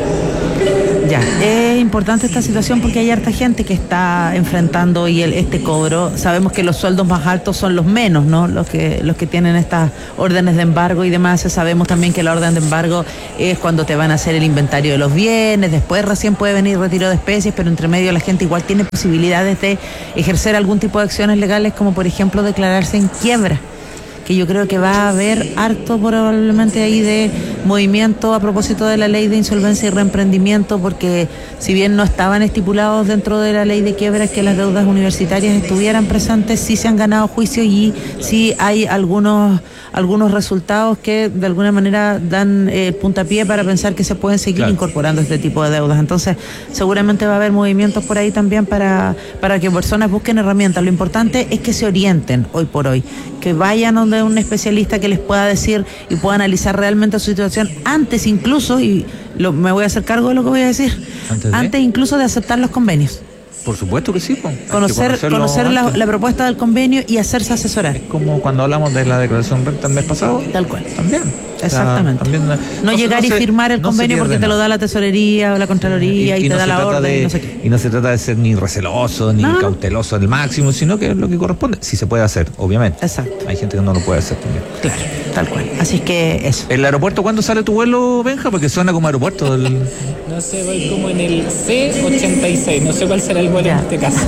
Ya, es importante esta situación porque hay harta gente que está enfrentando y el, este cobro. Sabemos que los sueldos más altos son los menos, ¿no? Los que los que tienen estas órdenes de embargo y demás. Sabemos también que la orden de embargo es cuando te van a hacer el inventario de los bienes, después recién puede venir retiro de especies, pero entre medio la gente igual tiene posibilidades de ejercer algún tipo de acciones legales, como por ejemplo declararse en quiebra, que yo creo que va a haber harto probablemente ahí de movimiento a propósito de la ley de insolvencia y reemprendimiento, porque si bien no estaban estipulados dentro de la ley de quiebras que las deudas universitarias estuvieran presentes, sí se han ganado juicios y sí hay algunos algunos resultados que de alguna manera dan eh, puntapié para pensar que se pueden seguir claro. incorporando este tipo de deudas. Entonces seguramente va a haber movimientos por ahí también para, para que personas busquen herramientas. Lo importante es que se orienten hoy por hoy, que vayan donde un especialista que les pueda decir y pueda analizar realmente su situación antes incluso, y lo, me voy a hacer cargo de lo que voy a decir, antes, antes incluso de aceptar los convenios. Por supuesto que sí. Pues. Conocer, conocer la, la propuesta del convenio y hacerse asesorar. Es como cuando hablamos de la declaración renta el mes pasado. Tal cual. También. Exactamente. O sea, también, no, no llegar no se, y firmar el no convenio porque te lo da la tesorería o la contraloría y, y, y te no da la orden. De, y, no sé qué. y no se trata de ser ni receloso ni no. cauteloso al máximo, sino que es lo que corresponde. Si se puede hacer, obviamente. Exacto. Hay gente que no lo puede hacer también. Claro, tal cual. Así es que eso. ¿El aeropuerto cuándo sale tu vuelo, Benja? Porque suena como aeropuerto. Del... No sé, voy como en el C ochenta y seis. No sé cuál será el vuelo ya. en este caso.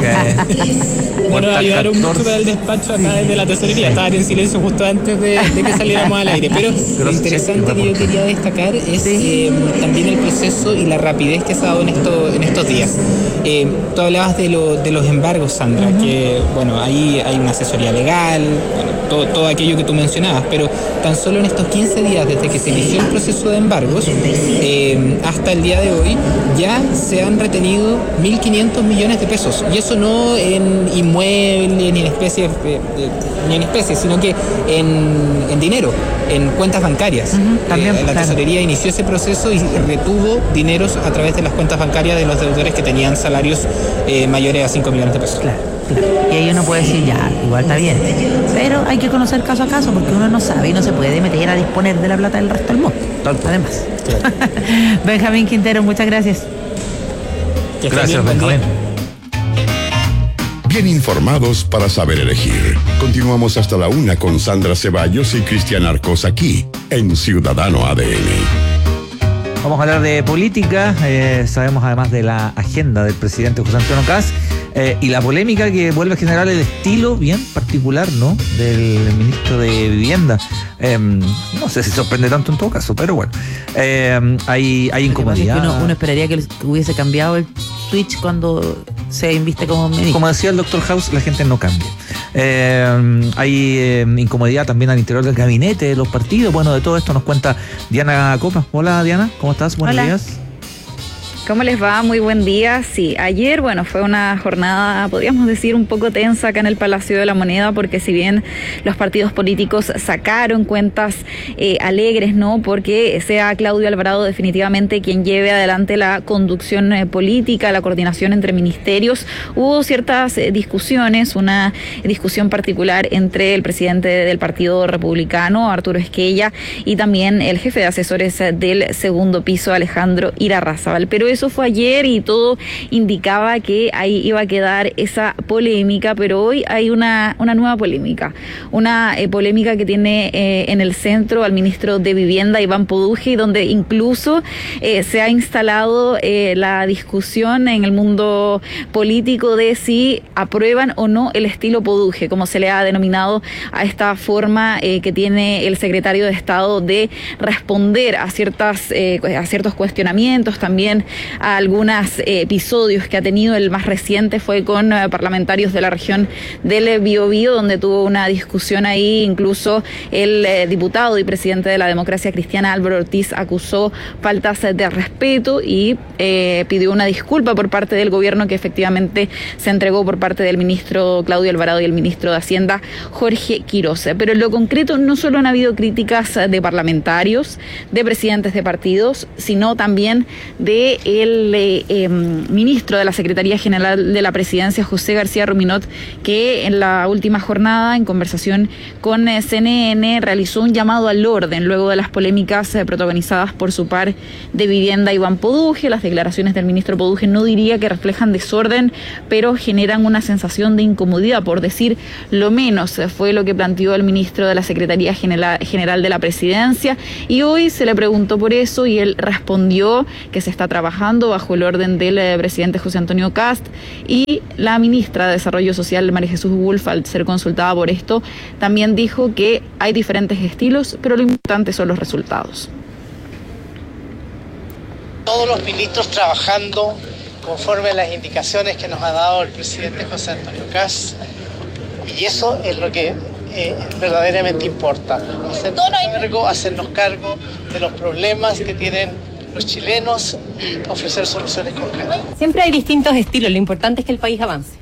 Ok. Bueno, ayudaron mucho para el despacho acá desde la tesorería. Estaban en silencio justo antes de, de que saliéramos al aire. Pero lo interesante que yo quería destacar es eh, también el proceso y la rapidez que se ha dado en, esto, en estos días. Eh, tú hablabas de, lo, de los embargos, Sandra, uh-huh. que bueno, ahí hay una asesoría legal, bueno, todo, todo aquello que tú mencionabas, pero tan solo en estos quince días desde que se inició el proceso de embargos eh, hasta el día de hoy ya se han retenido mil quinientos millones de pesos, y eso no en inmuebles ni en especies eh, eh, ni en especies, sino que en, en dinero, en cuentas bancarias. Uh-huh. También, eh, la claro. tesorería inició ese proceso y retuvo dineros a través de las cuentas bancarias de los deudores que tenían salarios eh, mayores a cinco millones de pesos. Claro, claro. Y ahí uno puede decir, ya, igual está bien, pero hay que conocer caso a caso porque uno no sabe y no se puede meter a disponer de la plata del resto del mundo. Tanto. Además. Claro. Benjamín Quintero, muchas gracias. Que gracias, Benjamín. Bien informados para saber elegir. Continuamos hasta la una con Sandra Ceballos y Cristian Arcos aquí en Ciudadano A D N. Vamos a hablar de política, eh, sabemos además de la agenda del presidente José Antonio Kast eh, y la polémica que vuelve a generar el estilo bien particular, ¿no?, del ministro de Vivienda. Eh, no sé si sorprende tanto en todo caso, pero bueno, eh, hay, hay incomodidad. Es que uno, uno esperaría que hubiese cambiado el switch cuando se inviste como ministro. Como decía el doctor House, la gente no cambia. Eh, hay eh, incomodidad también al interior del gabinete, de los partidos. Bueno, de todo esto nos cuenta Diana Copa. Hola, Diana, ¿cómo estás? Buenos Hola. días. ¿Cómo les va? Muy buen día. Sí, ayer, bueno, fue una jornada, podríamos decir, un poco tensa acá en el Palacio de la Moneda, porque si bien los partidos políticos sacaron cuentas eh, alegres, ¿no?, porque sea Claudio Alvarado definitivamente quien lleve adelante la conducción eh, política, la coordinación entre ministerios, hubo ciertas eh, discusiones, una discusión particular entre el presidente del Partido Republicano, Arturo Esquella, y también el jefe de asesores del segundo piso, Alejandro Irarrázaval. Pero eso fue ayer y todo indicaba que ahí iba a quedar esa polémica, pero hoy hay una, una nueva polémica, una eh, polémica que tiene eh, en el centro al ministro de Vivienda, Iván Poduje, donde incluso eh, se ha instalado eh, la discusión en el mundo político de si aprueban o no el estilo Poduje, como se le ha denominado a esta forma eh, que tiene el secretario de Estado de responder a ciertas eh, a ciertos cuestionamientos, también a algunos eh, episodios que ha tenido. El más reciente fue con eh, parlamentarios de la región del Biobío, donde tuvo una discusión ahí, incluso el eh, diputado y presidente de la Democracia Cristiana, Álvaro Ortiz, acusó faltas de respeto y eh, pidió una disculpa por parte del gobierno, que efectivamente se entregó por parte del ministro Claudio Alvarado y el ministro de Hacienda, Jorge Quiroz. Pero en lo concreto no solo han habido críticas de parlamentarios, de presidentes de partidos, sino también de el eh, eh, ministro de la Secretaría General de la Presidencia, José García Ruminot, que en la última jornada, en conversación con eh, C N N, realizó un llamado al orden luego de las polémicas eh, protagonizadas por su par de Vivienda, Iván Poduje. Las declaraciones del ministro Poduje no diría que reflejan desorden, pero generan una sensación de incomodidad, por decir lo menos. Fue lo que planteó el ministro de la Secretaría General de la Presidencia, y hoy se le preguntó por eso y él respondió que se está trabajando bajo el orden del eh, presidente José Antonio Kast, y la ministra de Desarrollo Social, María Jesús Wolf, al ser consultada por esto, también dijo que hay diferentes estilos, pero lo importante son los resultados. Todos los ministros trabajando conforme a las indicaciones que nos ha dado el presidente José Antonio Kast, y eso es lo que eh, verdaderamente importa. Hacernos cargo, hacernos cargo de los problemas que tienen los chilenos y ofrecer soluciones concretas. Siempre hay distintos estilos, lo importante es que el país avance.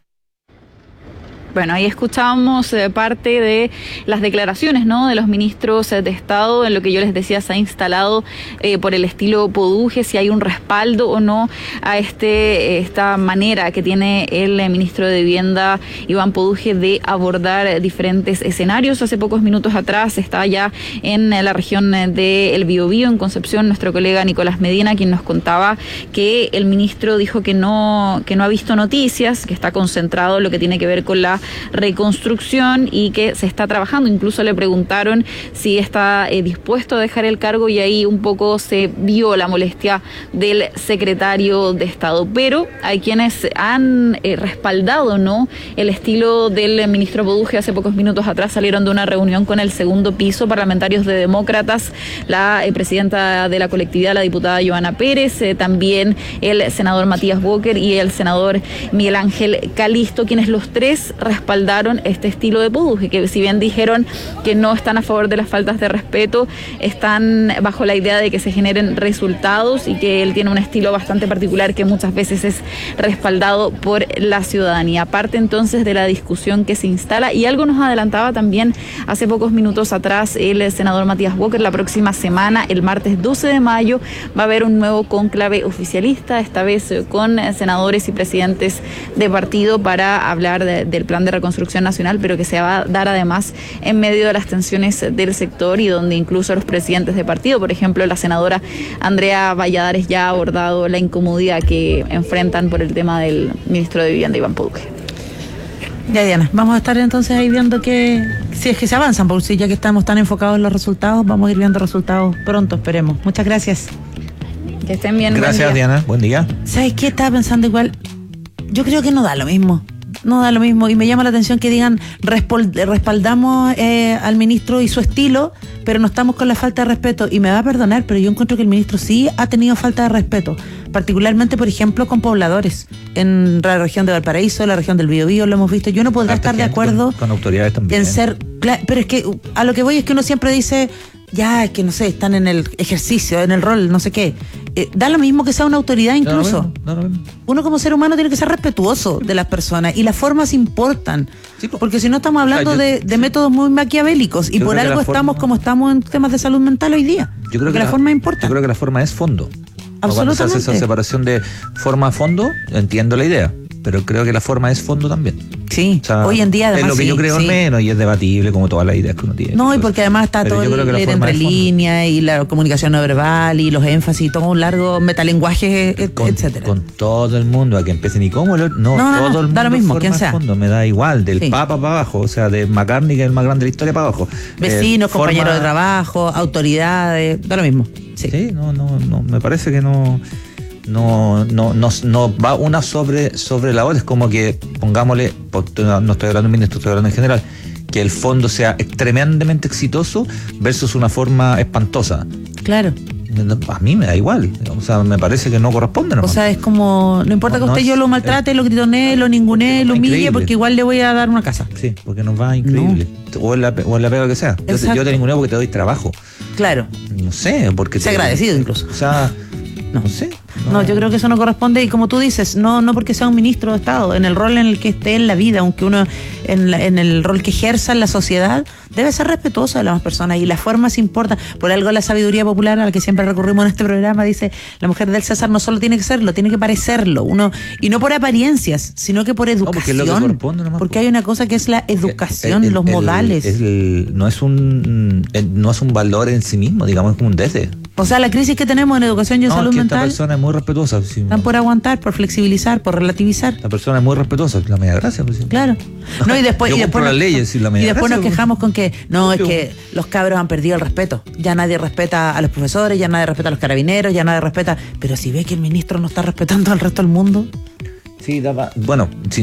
Bueno, ahí escuchábamos eh, parte de las declaraciones, ¿no?, de los ministros eh, de Estado. En lo que yo les decía, se ha instalado eh, por el estilo Poduje, si hay un respaldo o no a este esta manera que tiene el eh, ministro de Vivienda, Iván Poduje, de abordar eh, diferentes escenarios. Hace pocos minutos atrás estaba ya en eh, la región del Biobío, en Concepción, nuestro colega Nicolás Medina, quien nos contaba que el ministro dijo que no, que no ha visto noticias, que está concentrado en lo que tiene que ver con la reconstrucción y que se está trabajando. Incluso le preguntaron si está eh, dispuesto a dejar el cargo, y ahí un poco se vio la molestia del secretario de Estado. Pero hay quienes han eh, respaldado, ¿no?, el estilo del ministro Poduje. Hace pocos minutos atrás salieron de una reunión con el segundo piso, parlamentarios de Demócratas, la eh, presidenta de la colectividad, la diputada Joana Pérez, eh, también el senador Matías Walker y el senador Miguel Ángel Calisto, quienes los tres respaldaron este estilo de Poduje, que si bien dijeron que no están a favor de las faltas de respeto, están bajo la idea de que se generen resultados, y que él tiene un estilo bastante particular que muchas veces es respaldado por la ciudadanía. Aparte entonces de la discusión que se instala, y algo nos adelantaba también hace pocos minutos atrás el senador Matías Walker, la próxima semana, el martes doce de mayo, va a haber un nuevo cónclave oficialista, esta vez con senadores y presidentes de partido, para hablar de, del plan de reconstrucción nacional, pero que se va a dar además en medio de las tensiones del sector, y donde incluso los presidentes de partido, por ejemplo la senadora Andrea Valladares, ya ha abordado la incomodidad que enfrentan por el tema del ministro de Vivienda, Iván Poduje. Ya, Diana, vamos a estar entonces ahí viendo que si es que se avanzan, porque si ya que estamos tan enfocados en los resultados, vamos a ir viendo resultados pronto, esperemos. Muchas gracias. Que estén bien. Gracias, Diana, buen día. ¿Sabes qué? Estaba pensando igual, yo creo que no da lo mismo. No da lo mismo, y me llama la atención que digan respaldamos eh, al ministro y su estilo, pero no estamos con la falta de respeto. Y me va a perdonar, pero yo encuentro que el ministro sí ha tenido falta de respeto, particularmente, por ejemplo, con pobladores en la región de Valparaíso, la región del Biobío, lo hemos visto. Yo no podría estar de acuerdo con, con autoridades también en ser, pero es que a lo que voy es que uno siempre dice, ya, es que no sé, están en el ejercicio, en el rol, no sé qué. Eh, da lo mismo que sea una autoridad incluso. No, no, no, no. Uno como ser humano tiene que ser respetuoso de las personas, y las formas importan. Sí, porque si no estamos hablando o sea, yo, de, de métodos muy maquiavélicos, y por algo estamos forma, como estamos en temas de salud mental hoy día. Yo creo que la, la forma importa. Yo creo que la forma es fondo. Absolutamente. Cuando se hace esa separación de forma a fondo, entiendo la idea. pero creo que la forma es fondo también. Sí, o sea, hoy en día además es lo que sí, yo creo sí. menos y es debatible como todas las ideas que uno tiene. No, y porque además está Pero todo yo creo que el la leer forma entre es fondo. líneas y la comunicación no verbal y los énfasis, todo un largo metalenguaje, et- Con, etcétera. con todo el mundo, a que empiecen y cómo lo, no, No, no, todo no, el mundo da lo mismo, forma quien el sea. fondo, me da igual, del Sí. Papa para abajo, o sea, de McCartney, que es el más grande de la historia, para abajo. Vecinos, Eh, compañeros forma- de trabajo, autoridades, da lo mismo. Sí, Sí, no, no, no, me parece que no, no, no, no, no va una sobre, sobre la otra, es como que, pongámosle, no no estoy hablando en ministro, estoy hablando en general, que el fondo sea tremendamente exitoso versus una forma espantosa. claro. A mí me da igual, o sea, me parece que no corresponde. O nomás. sea, es como, no importa No, que no usted es- yo lo maltrate, lo gritonee, lo ningunee, lo humille, increíble. porque igual le voy a dar una casa. Sí, porque nos va increíble. O, en la, o en la pega que sea. Yo te, Exacto. yo te ninguneo porque te doy trabajo. Claro. No sé, porque... Sea te- agradecido incluso. O sea, no, sé. No, yo creo que eso no corresponde y como tú dices, no no porque sea un ministro de Estado, en el rol en el que esté en la vida, aunque uno en, la- en el rol que ejerza en la sociedad, debe ser respetuoso de las demás personas y las formas importan. Por algo la sabiduría popular a la que siempre recurrimos en este programa dice, la mujer del César no solo tiene que serlo, tiene que parecerlo, uno y no por apariencias, sino que por porque es lo que educación. corresponde nomás, Porque hay una cosa que es la educación, El- el- los el- modales. el- no es un el- no es un valor en sí mismo, digamos, es como un desde. O sea, la crisis que tenemos en educación y en No, es salud que esta mental persona es muy respetuosa. Sí, están por aguantar, por flexibilizar, por relativizar. esta persona es muy respetuosa, la media gracia. Pues, sí. Claro. No, y después, Yo y después, compro las nos, leyes y la y media después nos gracia, quejamos con que no, es Yo- que los cabros han perdido el respeto. Ya nadie respeta a los profesores, ya nadie respeta a los carabineros, ya nadie respeta. Pero si ve que el ministro no está respetando al resto del mundo. Sí, daba, bueno, si